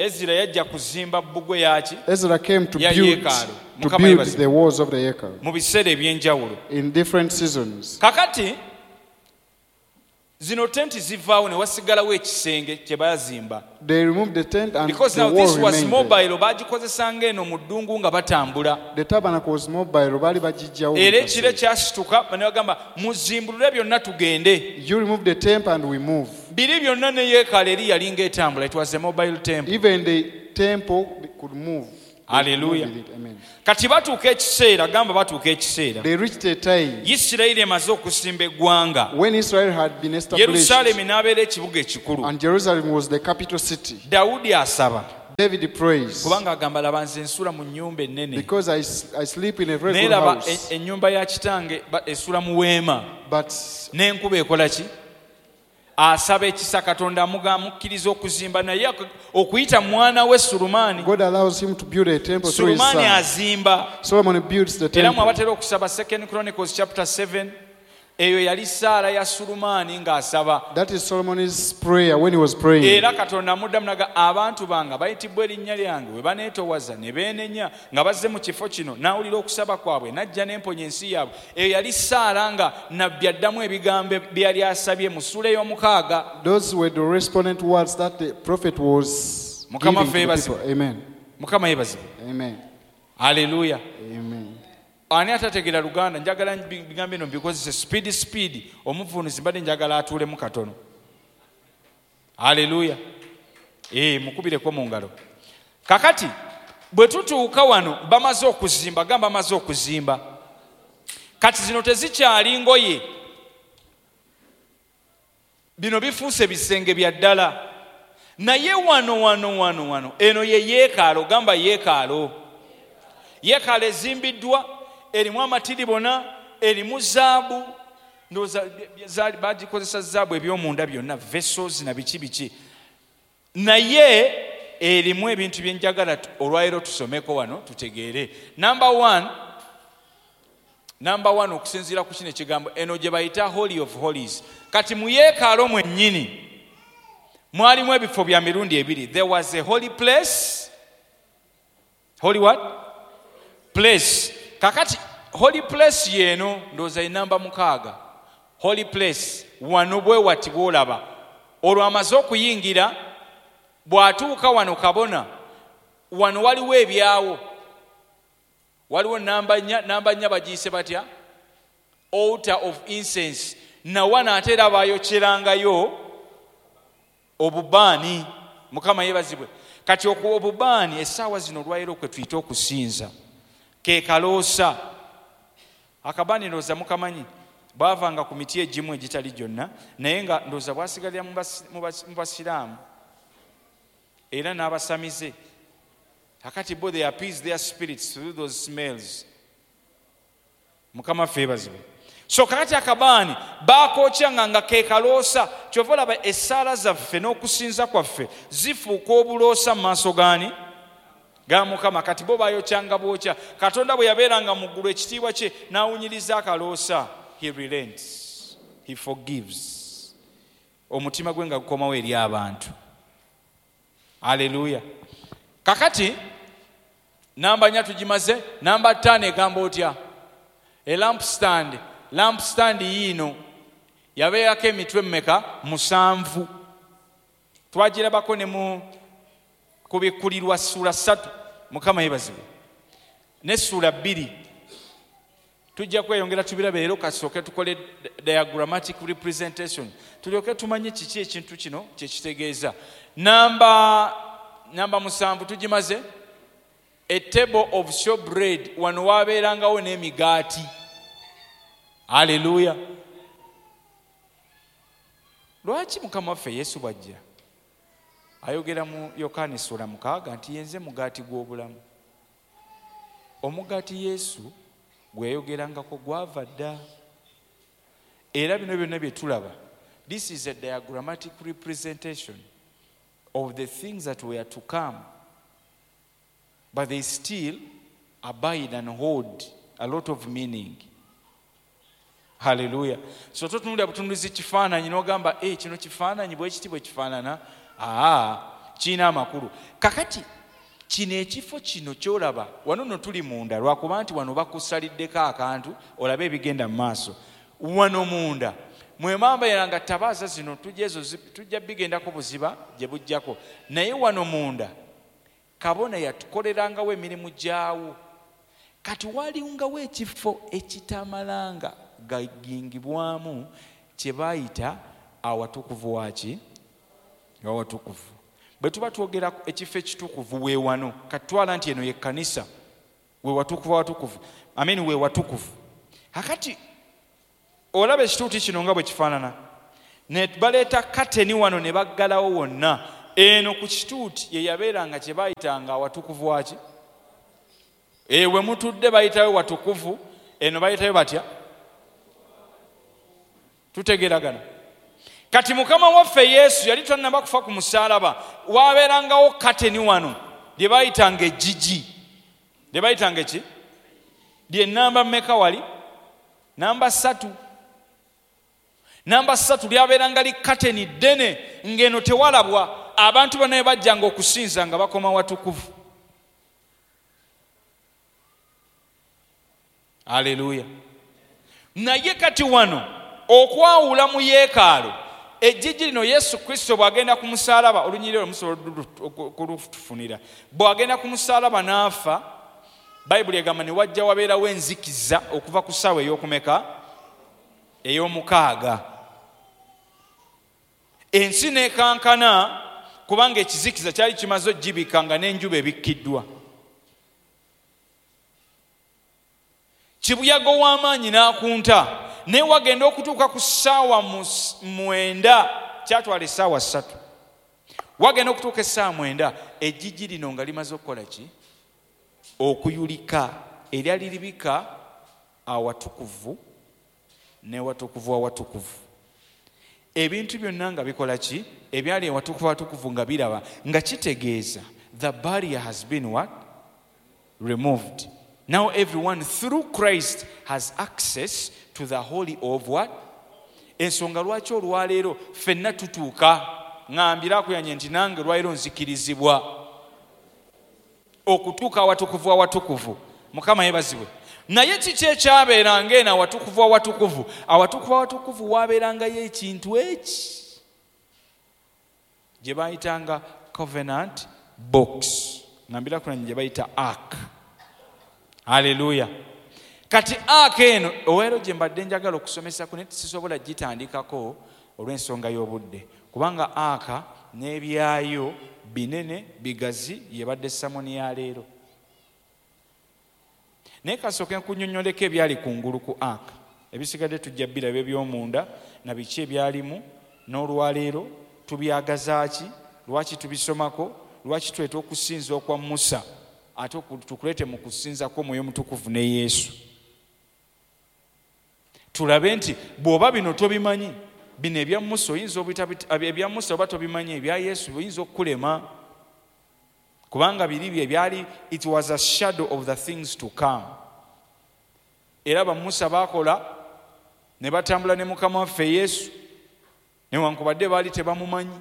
Speaker 2: Ezra yajja kuzimba bbugwe yaki
Speaker 3: Ezra came to
Speaker 2: ya
Speaker 3: build,
Speaker 2: yeekaalu.
Speaker 3: to
Speaker 2: Mukama
Speaker 3: build
Speaker 2: yeebazibwe.
Speaker 3: the walls of the Yekal
Speaker 2: mu biseera eby'enjawulo.
Speaker 3: in different seasons.
Speaker 2: Kakati zino tenti zivaawo ne wasigalawo ekisenge kye baazimba.
Speaker 3: They removed the tent and
Speaker 2: Because
Speaker 3: the
Speaker 2: now
Speaker 3: wall
Speaker 2: this was
Speaker 3: remained there.
Speaker 2: mobile, baagikozesanga eno mu ddungu nga batambula.
Speaker 3: The tabernacle was mobile. Bali bajijjawo
Speaker 2: Era
Speaker 3: mu
Speaker 2: ekire
Speaker 3: kaseera.
Speaker 2: kyasituka ne bagamba muzimbulule byonna tugende.
Speaker 3: You remove the temple and we move.
Speaker 2: Biri byonna ne yeekaalu eri yalinga etambula. It was a mobile temple.
Speaker 3: Even the temple could move. They could
Speaker 2: Hallelujah.
Speaker 3: move with it. Amen.
Speaker 2: Kati batuuka ekiseera, gamba batuuka ekiseera.
Speaker 3: They reached a time
Speaker 2: Isirayiri emaze okusimba eggwanga.
Speaker 3: when Israel had been established
Speaker 2: Yerusaalemi n'abeera ekibuga ekikulu.
Speaker 3: and Jerusalem was the capital city.
Speaker 2: Dawudi asaba.
Speaker 3: David prays
Speaker 2: Kubanga agamba laba nze nsula mu nnyumba ennene.
Speaker 3: because I, s- I sleep in a very
Speaker 2: Naye
Speaker 3: good
Speaker 2: laba
Speaker 3: house.
Speaker 2: e- ennyumba ya kitange ba- esula mu weema.
Speaker 3: But
Speaker 2: N'enkuba ekola ki? Asaba ekisa Katonda amuga amukkiriza okuzimba naye ak- okuyita mwana we Sulumaani.
Speaker 3: God allows him to build a temple through his
Speaker 2: Sulumaani
Speaker 3: son.
Speaker 2: azimba.
Speaker 3: Solomon builds the
Speaker 2: Era
Speaker 3: temple.
Speaker 2: mwabatera okusaba Second Chronicles chapter seven. Eyo yali ssaala ya Sulumaani ng'asaba.
Speaker 3: That is Solomon's prayer when he was praying.
Speaker 2: Era Katonda amuddamu naga abantu bange bayitibwa erinnya lyange we baneetowaza ne beenenya nga bazze mu kifo kino n'awulira okusaba kwabwe n'ajja n'emponya ensi yaabwe. Eyo yali ssaala nga nabbi addamu ebigambo bye yali asabye mu ssuula ey'omukaaga.
Speaker 3: Those were the respondent words that the prophet was giving
Speaker 2: Mukama
Speaker 3: to the
Speaker 2: ffe
Speaker 3: people.
Speaker 2: ebazibwe.
Speaker 3: Amen.
Speaker 2: Mukama yeebazibwe.
Speaker 3: Amen.
Speaker 2: Haleluya.
Speaker 3: Amen.
Speaker 2: Ani atategeera Luganda njagala bigambo bino bikozese speed speed omuvunuzi mbadde njagala atuulemu katono. Haleluya. Eh, mukubireko mu ngalo. Kakati bwe tutuuka wano bamaze okuzimba, gamba bamaze okuzimba. Kati zino tezikyali ngoye. Bino bifuuse bisenge bya ddala. Naye wano wano wano wano eno ye yeekaalu, gamba yeekaalu. Yeekaalu ezimbiddwa erimu amatiribona, erimu zaabu, ndowooza bagikozesa zaabu eby'omunda byonna, vessels na biki biki. Naye erimu ebintu bye njagala olwaleero tusomeko wano tutegeere. Number one, number one okusinziira ku kino ekigambo eno gye bayita Holy of Holies. Kati mu yeekaalu mwennyini mwalimu ebifo bya mirundi ebiri. There was a holy place. Holy what? Place. Kakati holy place yeno ndowooza enamba mukaaga. Holy place wano bwe wati bw'olaba. Olwo amaze okuyingira bw'atuuka wano kabona wano waliwo ebyawo. Waliwo namba nnya, namba nnya bagiyise batya? Altar of incense. Na wana ate era baayokyerangayo obubaani. Mukama yeebazibwe. Kati okuwa obubaani essaawa zino olwaleero kwe tuyita okusinza. Ke kaloosa. Akabaani ndowooza mukamanyi baavanga ku miti egimu egitali gyonna naye nga ndowooza bwasigalira mu basiraamu era n'abasamize. Kakati bo they appease their spirits through those smells. Mukama ffe yeebazibwe. So kakati akabaani baakokyanga nga ke kaloosa. Kyova olaba essaala zaffe n'okusinza kwaffe zifuuka obuloosa mu maaso gaani ga Mukama. Kati bo baayokyanga bwokya. Katonda bwe yabeeranga mu ggulu ekitiibwa kye n'awunyiriza akaloosa. He relents. He forgives. Omutima gwe nga gukomawo eri abantu. Haleluya. Kakati namba nnya tugimaze. Namba ttaano egamba otya? A lampstand. Lampstand yiino yabeerako emitwe mmeka? Musanvu. Twagirabako ne mu kubikkulirwa ssuula ssatu. Mukama yeebazibwe. Ne ssuula bbiri. Tujja kweyongera tubirabe leero kasooke tukole diagrammatic representation. Tulyoke tumanye kiki ekintu kino kye kitegeeza. Namba namba musanvu tugimaze. A table of showbread. Wano waabeerangawo n'emigaati. Haleluya. Lwaki Mukama waffe Yesu bw'ajja ayogera mu Yokaana ssuula mukaaga nti yenze mugaati gw'obulamu. Omugaati Yesu gwe yayogerangako gwava dda. Era bino byonna bye tulaba, this is a diagrammatic representation of the things that were to come, but they still abide and hold a lot of meaning. Hallelujah. So totunulira butunulizi kifaananyi n'ogamba eh kino kifaananyi bwe kiti bwe kifaanana. Ah, kiina amakulu. Kakati kino ekifo kino kyolaba wano no tuli munda lwakuba nti wano bakusaliddeko akantu olabe ebigenda mu maaso. Wano munda mwe mambayera nga tabaaza zino tujja ezo tujja bigendako buziba gye bujjako, naye wano munda kabona yatukolerangawo emirimu gyawo. Kati walingawo ekifo ekitamalanga gagingibwamu kye bayita awatukuvu waki awatukuvu. Bwe tuba twogera ekifo ekitukuvu we wano kati twala nti eno ye kkanisa we watukuvu awatukuvu amen we watukuvu. Hakati olaba ekituuti kino nga bwe kifaanana ne baleeta kateni wano ne baggalawo wonna. Eno ku kituuti ye yabeeranga kye bayitanga awatukuvu waki ewe mutudde bayitayo watukuvu, eno bayitayo batya tutegeragana. Kati Mukama waffe Yesu yali tannaba kufa ku musaalaba, waabeerangawo kateni wano lye bayitanga ejjigi. Lye bayitanga eki lye namba mmeka wali namba ssatu. Namba ssatu lyabeeranga li kateni ddene ng'eno tewalabwa. Abantu bonna bajjanga okusinza nga bakoma watukuvu. Haleluya. Naye kati wano okwawula mu yeekaalu ejjigi lino Yesu Kristo bw'agenda ku musaalaba olunyiriro olumusobola kulufunira bw'agenda ku musaalaba n'afa, Bayibuli egamba ne wajja wabeerawo enzikiza okuva ku ssaawa ey'okumeka ey'omukaaga. Ensi n'ekankana kubanga ekizikiza kyali kimaze ogibika nga n'enjuba ebikkiddwa. Kibuyaga w'amaanyi n'akunta, naye wagenda okutuuka ku ssaawa mwenda, kyatwala essaawa ssatu. Wagenda okutuuka essaawa mwenda ejjigi lino nga limaze okukola ki? Okuyulika. Eryali libika awatukuvu ne watukuvu awatukuvu. Ebintu byonna nga bikola ki? Ebyali awatukuvu awatukuvu nga biraba nga kitegeeza the barrier has been what? Removed. Now everyone through Christ has access to the holy of what? Ensonga lwaki olwaleero ffenna tutuuka ngambiraku yanye nti nange lwaleero nzikirizibwa okutuuka awatukuvu awatukuvu. Mukama yebazibwe. Naye kiki ekyabeeranga eno awatukuvu awatukuvu? Awatukuvu awatukuvu waabeerangayo ekintu eki gye bayitanga covenant box. Ngambiraku yanye gye bayita ark. Haleluya. Kati aka eno owero gye mbadde njagala okusomesa ku neti sisobola gitandikako olw'ensonga y'obudde, kubanga aka n'ebyayo binene bigazi yebadde samoni ya leero. Naye kasooke nkunnyonnyoleko ebyali kungulu ku aka. Ebisigadde tujja biraba eby'omunda na biki ebyalimu, n'olwaleero tubyagazaaki, lwaki tubisomako, lwaki tweta okusinza okwa Musa ate tukulete mu kusinzako Omwoyo Mutukuvu ne Yesu. Tulabe nti bw'oba bino tobimanyi, bino ebya Musa oyinza obita ebya Musa oba tobimanyi, ebya Yesu oyinza okukulema, kubanga biri bye byali it was a shadow of the things to come. Era ba Musa bakola ne batambula ne Mukama waffe Yesu newankubadde baali tebamumanyi,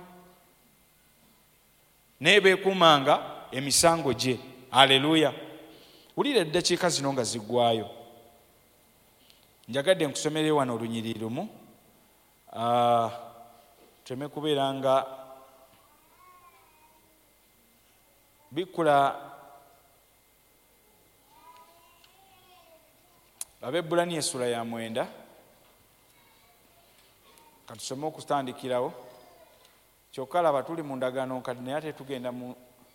Speaker 2: naye beekumanga emisango gye. Haleluya. Wulira eddakiika zino nga ziggwayo. Njagadde nkusomere wano olunyiriri lumu. Uh, teme kubeera nga bikula Abaebbulaniya essula ya mwenda. Katusome okutandikirawo. Kyokka laba tuli mu ndagaano kati naye ate tugenda mu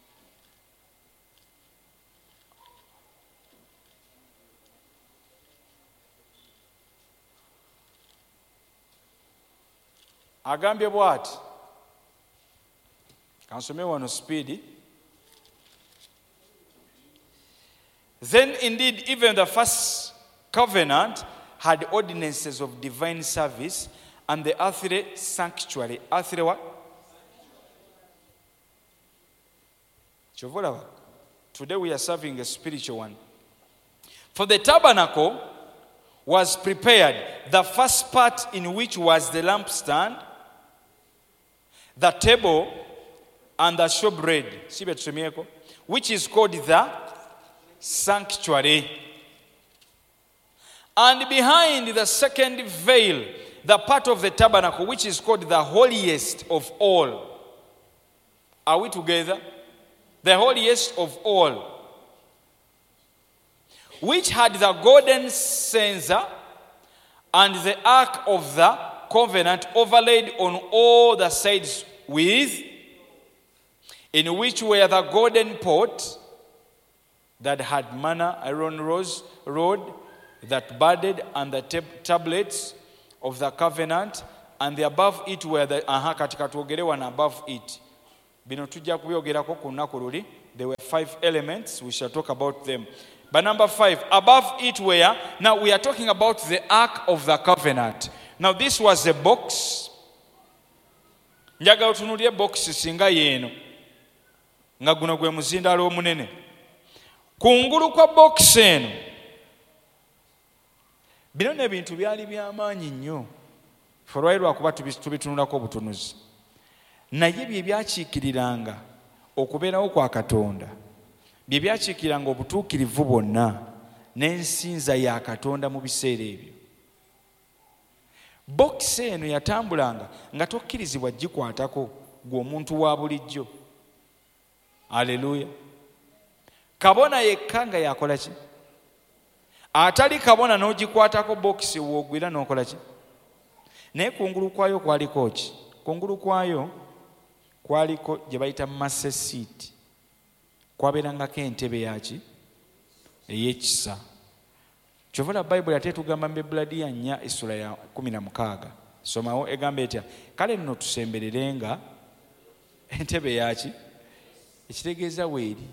Speaker 2: agambye bw'ati. Kansome wano speed. Then indeed even the first covenant had ordinances of divine service and the earthly sanctuary. Earthly what? Today we are serving a spiritual one. For the tabernacle was prepared, the first part in which was the lampstand, the table, and the showbread, sibe tusomyeko, which is called the sanctuary. And behind the second veil, the part of the tabernacle, which is called the holiest of all. Are we together? The holiest of all, which had the golden censer and the ark of the covenant overlaid on all the sides with, in which were the golden pot that had manna, Aaron rose, rod that budded, and the tab- tablets of the covenant, and the above it were the aha katika tuogelewa na above it. Bino tujja kubyogerako ku nnaku luli. There were five elements. We shall talk about them. But number five, above it were, now we are talking about the ark of the covenant. Now this was a box. Njagala otunuulire box singa yeeno nga guno gwe muzindaalo omunene. Kungulu kwa box eno, bino n'ebintu byali by'amaanyi nnyo. Olwali lwakuba tubitunulako obutunuzi. Naye bye byakiikiriranga okubeerawo kwa Katonda, bye byakiikiriranga obutuukirivu bwonna n'ensinza ya Katonda mu biseera ebyo. Bokisi eno yatambulanga nga tokkirizibwa gikwatako gwe omuntu wa bulijjo. Aleluya. Kabona yekka nga yakola ki? Atali kabona n'ogikwatako bokisi woogwira n'okola ki? Naye kungulu kwayo kwaliko ki? Kungulu kwayo kwaliko gye bayita master seat. Kwabeerangako entebe yaki? Ey'ekisa. Kyova Bayibuli ate tugamba mu Ebuladiya nnya essula ya kumi na mukaaga. Somawo egamba etya? Kale nno tusembererenga entebe yaki? Ekitegeeza weeri.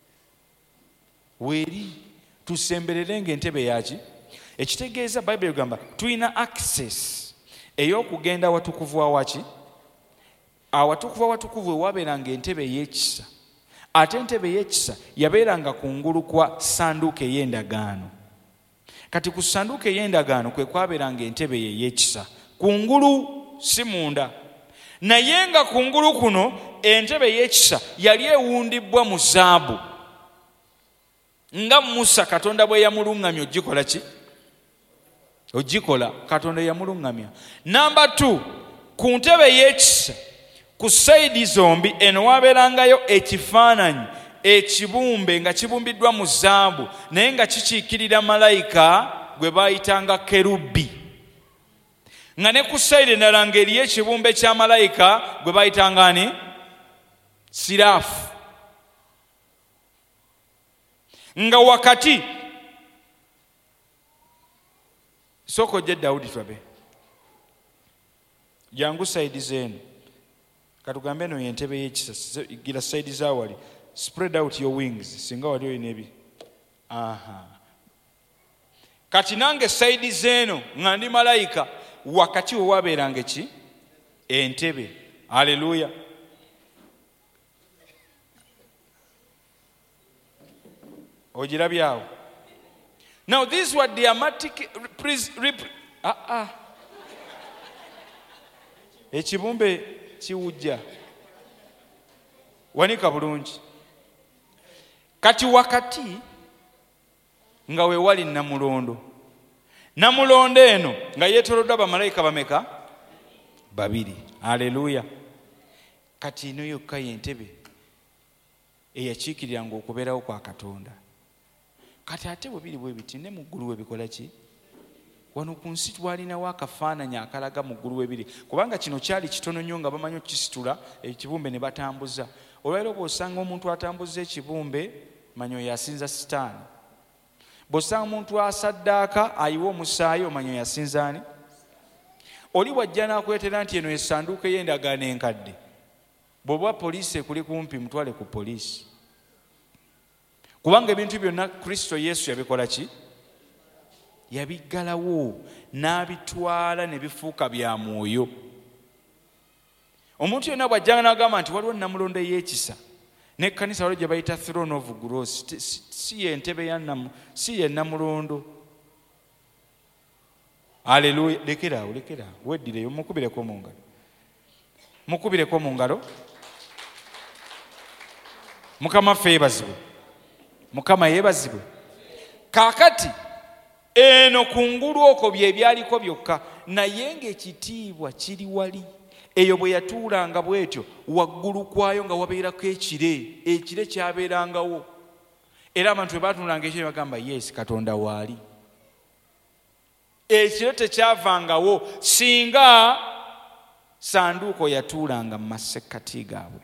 Speaker 2: Weeri. Tusembererenga entebe yaki? Ekitegeeza Bayibuli egamba tulina access ey'okugenda watukuvu awaki? Awatukuvu awatukuvu ewabeeranga entebe ey'ekisa. Ate entebe ey'ekisa yabeeranga kungulu kwa sanduuko ey'endagaano. Kati ku sanduuko ey'endagaano kwe kwabeeranga entebe ey'ekisa. Kungulu si munda. Naye nga kungulu kuno entebe ey'ekisa yali ewundibbwa mu zaabu. Nga Musa Katonda bwe yamulungamya ogikola ki? Ogikola Katonda yamulungamya. Number two, ku ntebe ey'ekisa ku sayidi zombi eno wabeerangayo ekifaananyi ekibumbe nga kibumbiddwa mu zaabu naye nga kikiikirira malayika gwe baayitanga kerubi. Nga ne ku sayidi endala ng'eriyo ekibumbe kya malayika gwe baayitanga ani? Siraafu. Nga wakati soko je Daudi twabe jangu sayidi zenu katugambe no yentebe y'ekisa gira sayidi zawali spread out your wings singa wali oyina ebi. Aha. Kati nange sayidi zeno nga ndi malayika wakati we wabeeranga ki? Entebe. Haleluya. Ojirabyawo. Now these were dramatic ah ah ekibumbe kiwujja wanika bulungi. Kati wakati nga we wali namulondo. Namulondo eno nga yeetoloddwa bamalayika bameka? Babiri. Haleluya. Kati ino yokka y'entebe eyakiikiriranga okubeerawo kwa Katonda. Kati ate bwe biri bwe biti ne mu ggulu we bikola ki? Wano ku nsi twalinawo akafaananyi akalaga mu ggulu we biri. Kubanga kino kyali kitono nnyo nga bamanyi okukisitula ekibumbe ne batambuza. Olwaleero bw'osanga omuntu atambuza ekibumbe manyi oyo asinza sitaani. Bw'osanga omuntu asaddaaka ayiwa omusaayi omanyi oyo asinza ani? Oli wajja n'akwetera nti eno essanduuko ey'endagaano enkadde. Bw'oba poliisi ekuli kumpi mutwale ku poliisi. Kubanga ebintu byonna Kristo Yesu yabikola ki? Yabiggalawo n'abitwala ne bifuuka bya mwoyo. Omuntu yonna bw'ajjanga n'agamba nti waliwo namulondo ey'ekisa n'ekkanisa waliwo gye bayita throne of grace, si y'entebe ya namu, si ye namulondo. Haleluya. Lekeraawo, lekeraawo, weddireyo mukubireko mu ngalo. Mukubireko mu ngalo. Mukama ffe yeebazibwe. Mukama yeebazibwe. Kaakati eno kungulu okwo bye byaliko byokka, naye ng'ekitiibwa kiri wali. Eyo bwe yatuulanga bw'etyo waggulu kwayo nga wabeerako ekire, ekire kyabeerangawo. Era abantu bwe baatuulanga ekyo bagamba yes, Katonda waali. Ekire tekyavangawo singa sanduuko yatuulanga mu masekkati gaabwe.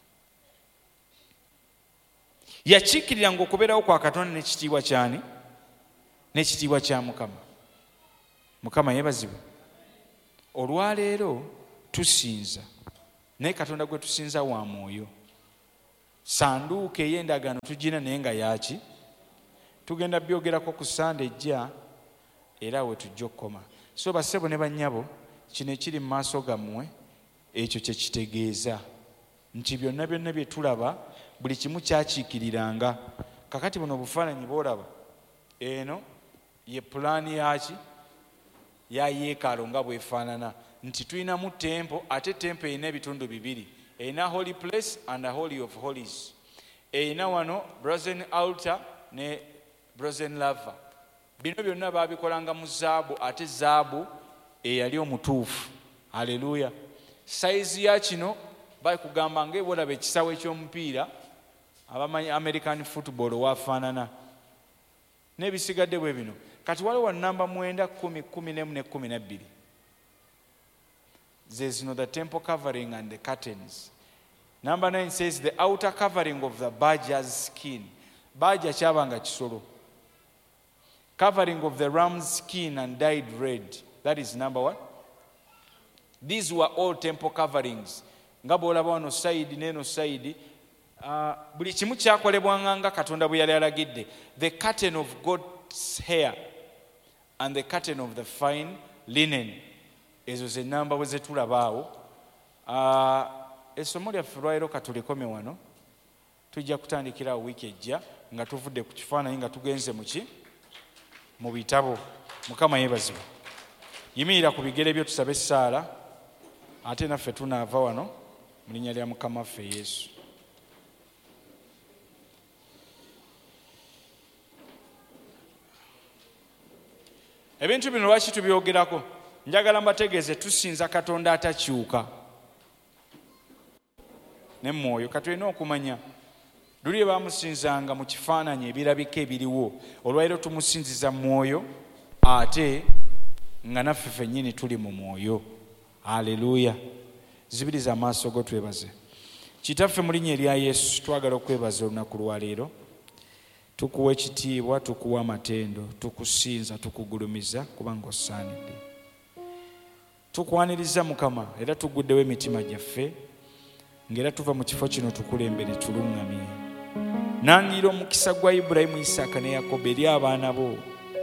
Speaker 2: Yakiikiriranga okubeerawo kwa Katonda n'ekitiibwa kyani? N'ekitiibwa kya Mukama. Mukama yeebazibwe. Olwaleero tusinza, naye Katonda gwe tusinza wa mwoyo. Sanduuko ey'endagaano tugina naye nga yaki? Tugenda byogerako ku Sande ejja era we tujja okukoma. So bassebo ne bannyabo, kino ekiri mu maaso gammwe ekyo kye kitegeeza nti byonna byonna bye tulaba buli kimu kyakiikiriranga. Kakati buno obufaananyi bw'olaba eno ye pulaani yaki ya yeekaalu nga bwefaanana, nti tulinamu tempo, ate tempo erina ebitundu bibiri, erina holy place and holy of holies. Erina wano brazen altar ne brazen laver. Bino byonna baabikolanga mu zaabu, ate zaabu eyali omutuufu. Haleluya. Saizi ya kino bakugamba ng'ebolaba ekisawe ky'omupiira abamanyi American football wafaanana n'ebisigadde bwe bino. Kati waliwo namba mwenda kumi kumi n'emu ne kumi na bbiri. There's no the temple covering and the curtains. Number nine says the outer covering of the badger's skin. Badger kyabanga kisolo. Covering of the ram's skin and dyed red. That is number one. These were all temple coverings. Nga bw'olaba wano side n'eno side, uh, buli kimu kyakolebwanga nga Katonda bwe yali alagidde. The curtain of goat's hair and the curtain of the fine linen. Ezo ze namba bwe zetulabaawo. Uh, essomo lyaffe lwaleero katulikome wano. Tujja kutandikira wiiki ejja nga tuvudde ku kifaananyi nga tugenze mu ki? Mu bitabo. Mukama yeebazibwe. Yimirira ku bigere byo tusabe essaala, ate naffe tunaava wano mu linnya lya Mukama waffe Yesu. Ebintu bino lwaki tubyogerako? Njagala mbategeeze tusinza Katonda atakyuka ne mwoyo. Katulina okumanya luli baamusinzanga mu kifaananyi ebirabika ebiriwo, olwaleero tumusinziza mwoyo ate nga naffe ffennyini tuli mu mwoyo. Haleluya. Zibiriza amaaso go twebaze. Kitaffe mu linnya erya Yesu twagala okwebaza olunaku lwaleero. Tukuwa ekitiibwa, tukuwa amatendo, tukusinza, tukugulumiza kubanga osaanidde. Tukwaniriza Mukama era tuguddewo emitima gyaffe ng'era tuva mu kifo kino tukulembere tuluŋŋamye. Nangira omukisa gwa Ibulayimu, Isaaka ne Yakobo eri abaana bo.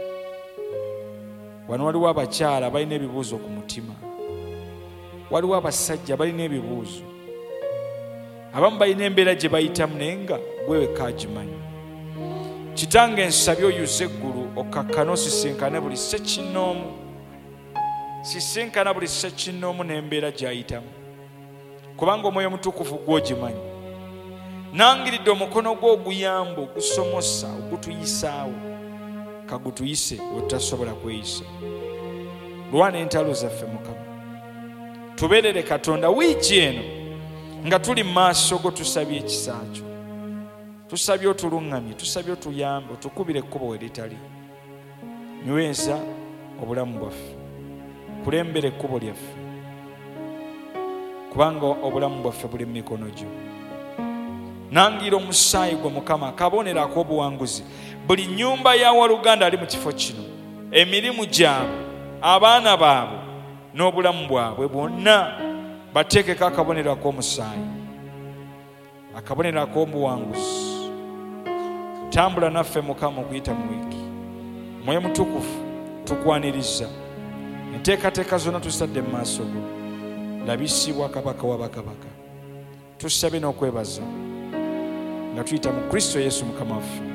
Speaker 2: Wano waliwo abakyala balina ebibuuzo ku mutima, waliwo abasajja balina ebibuuzo, abamu balina embeera gye bayitamu naye nga gwe wekka agimanyi. Kitange nsabye oyuze eggulu okkakkana osisinkane buli ssekinnoomu, sisinkana buli ssekinnoomu n'embeera gy'ayitamu, kubanga Omwoyo Mutukuvu gw'ogimanyi. Nangiridde omukono gwo oguyamba, ogusomosa, ogutuyisaawo, kagutuyise wetutasobola kweyisa. Lwana entalo zaffe Mukama, tubeerere Katonda wiiki eno nga tuli mu maaso go, tusabye ekisa kyo, tusabye otuluŋŋamye, tusabye otuyambe, otukubire ekkubo we litali. Nyweza obulamu bwaffe, kulembera ekkubo lyaffe, kubanga obulamu bwaffe buli mu mikono gyo. Nangira omusaayi gwe Mukama akabonerako obuwanguzi buli nnyumba ya waluganda ali mu kifo kino, emirimu gyabwe, abaana baabwe n'obulamu bwabwe bwonna bateekeko akabonerako omusaayi, akabonerako obuwanguzi. Tambula naffe Mukama okuyita mu wiiki. Mwoyo Mutukuvu tukwaniriza, enteekateeka zonna tusadde mu maaso go, labisibwa Kabaka wa bakabaka. Tusabe n'okwebaza nga tuyita mu Kristo Yesu Mukama waffe.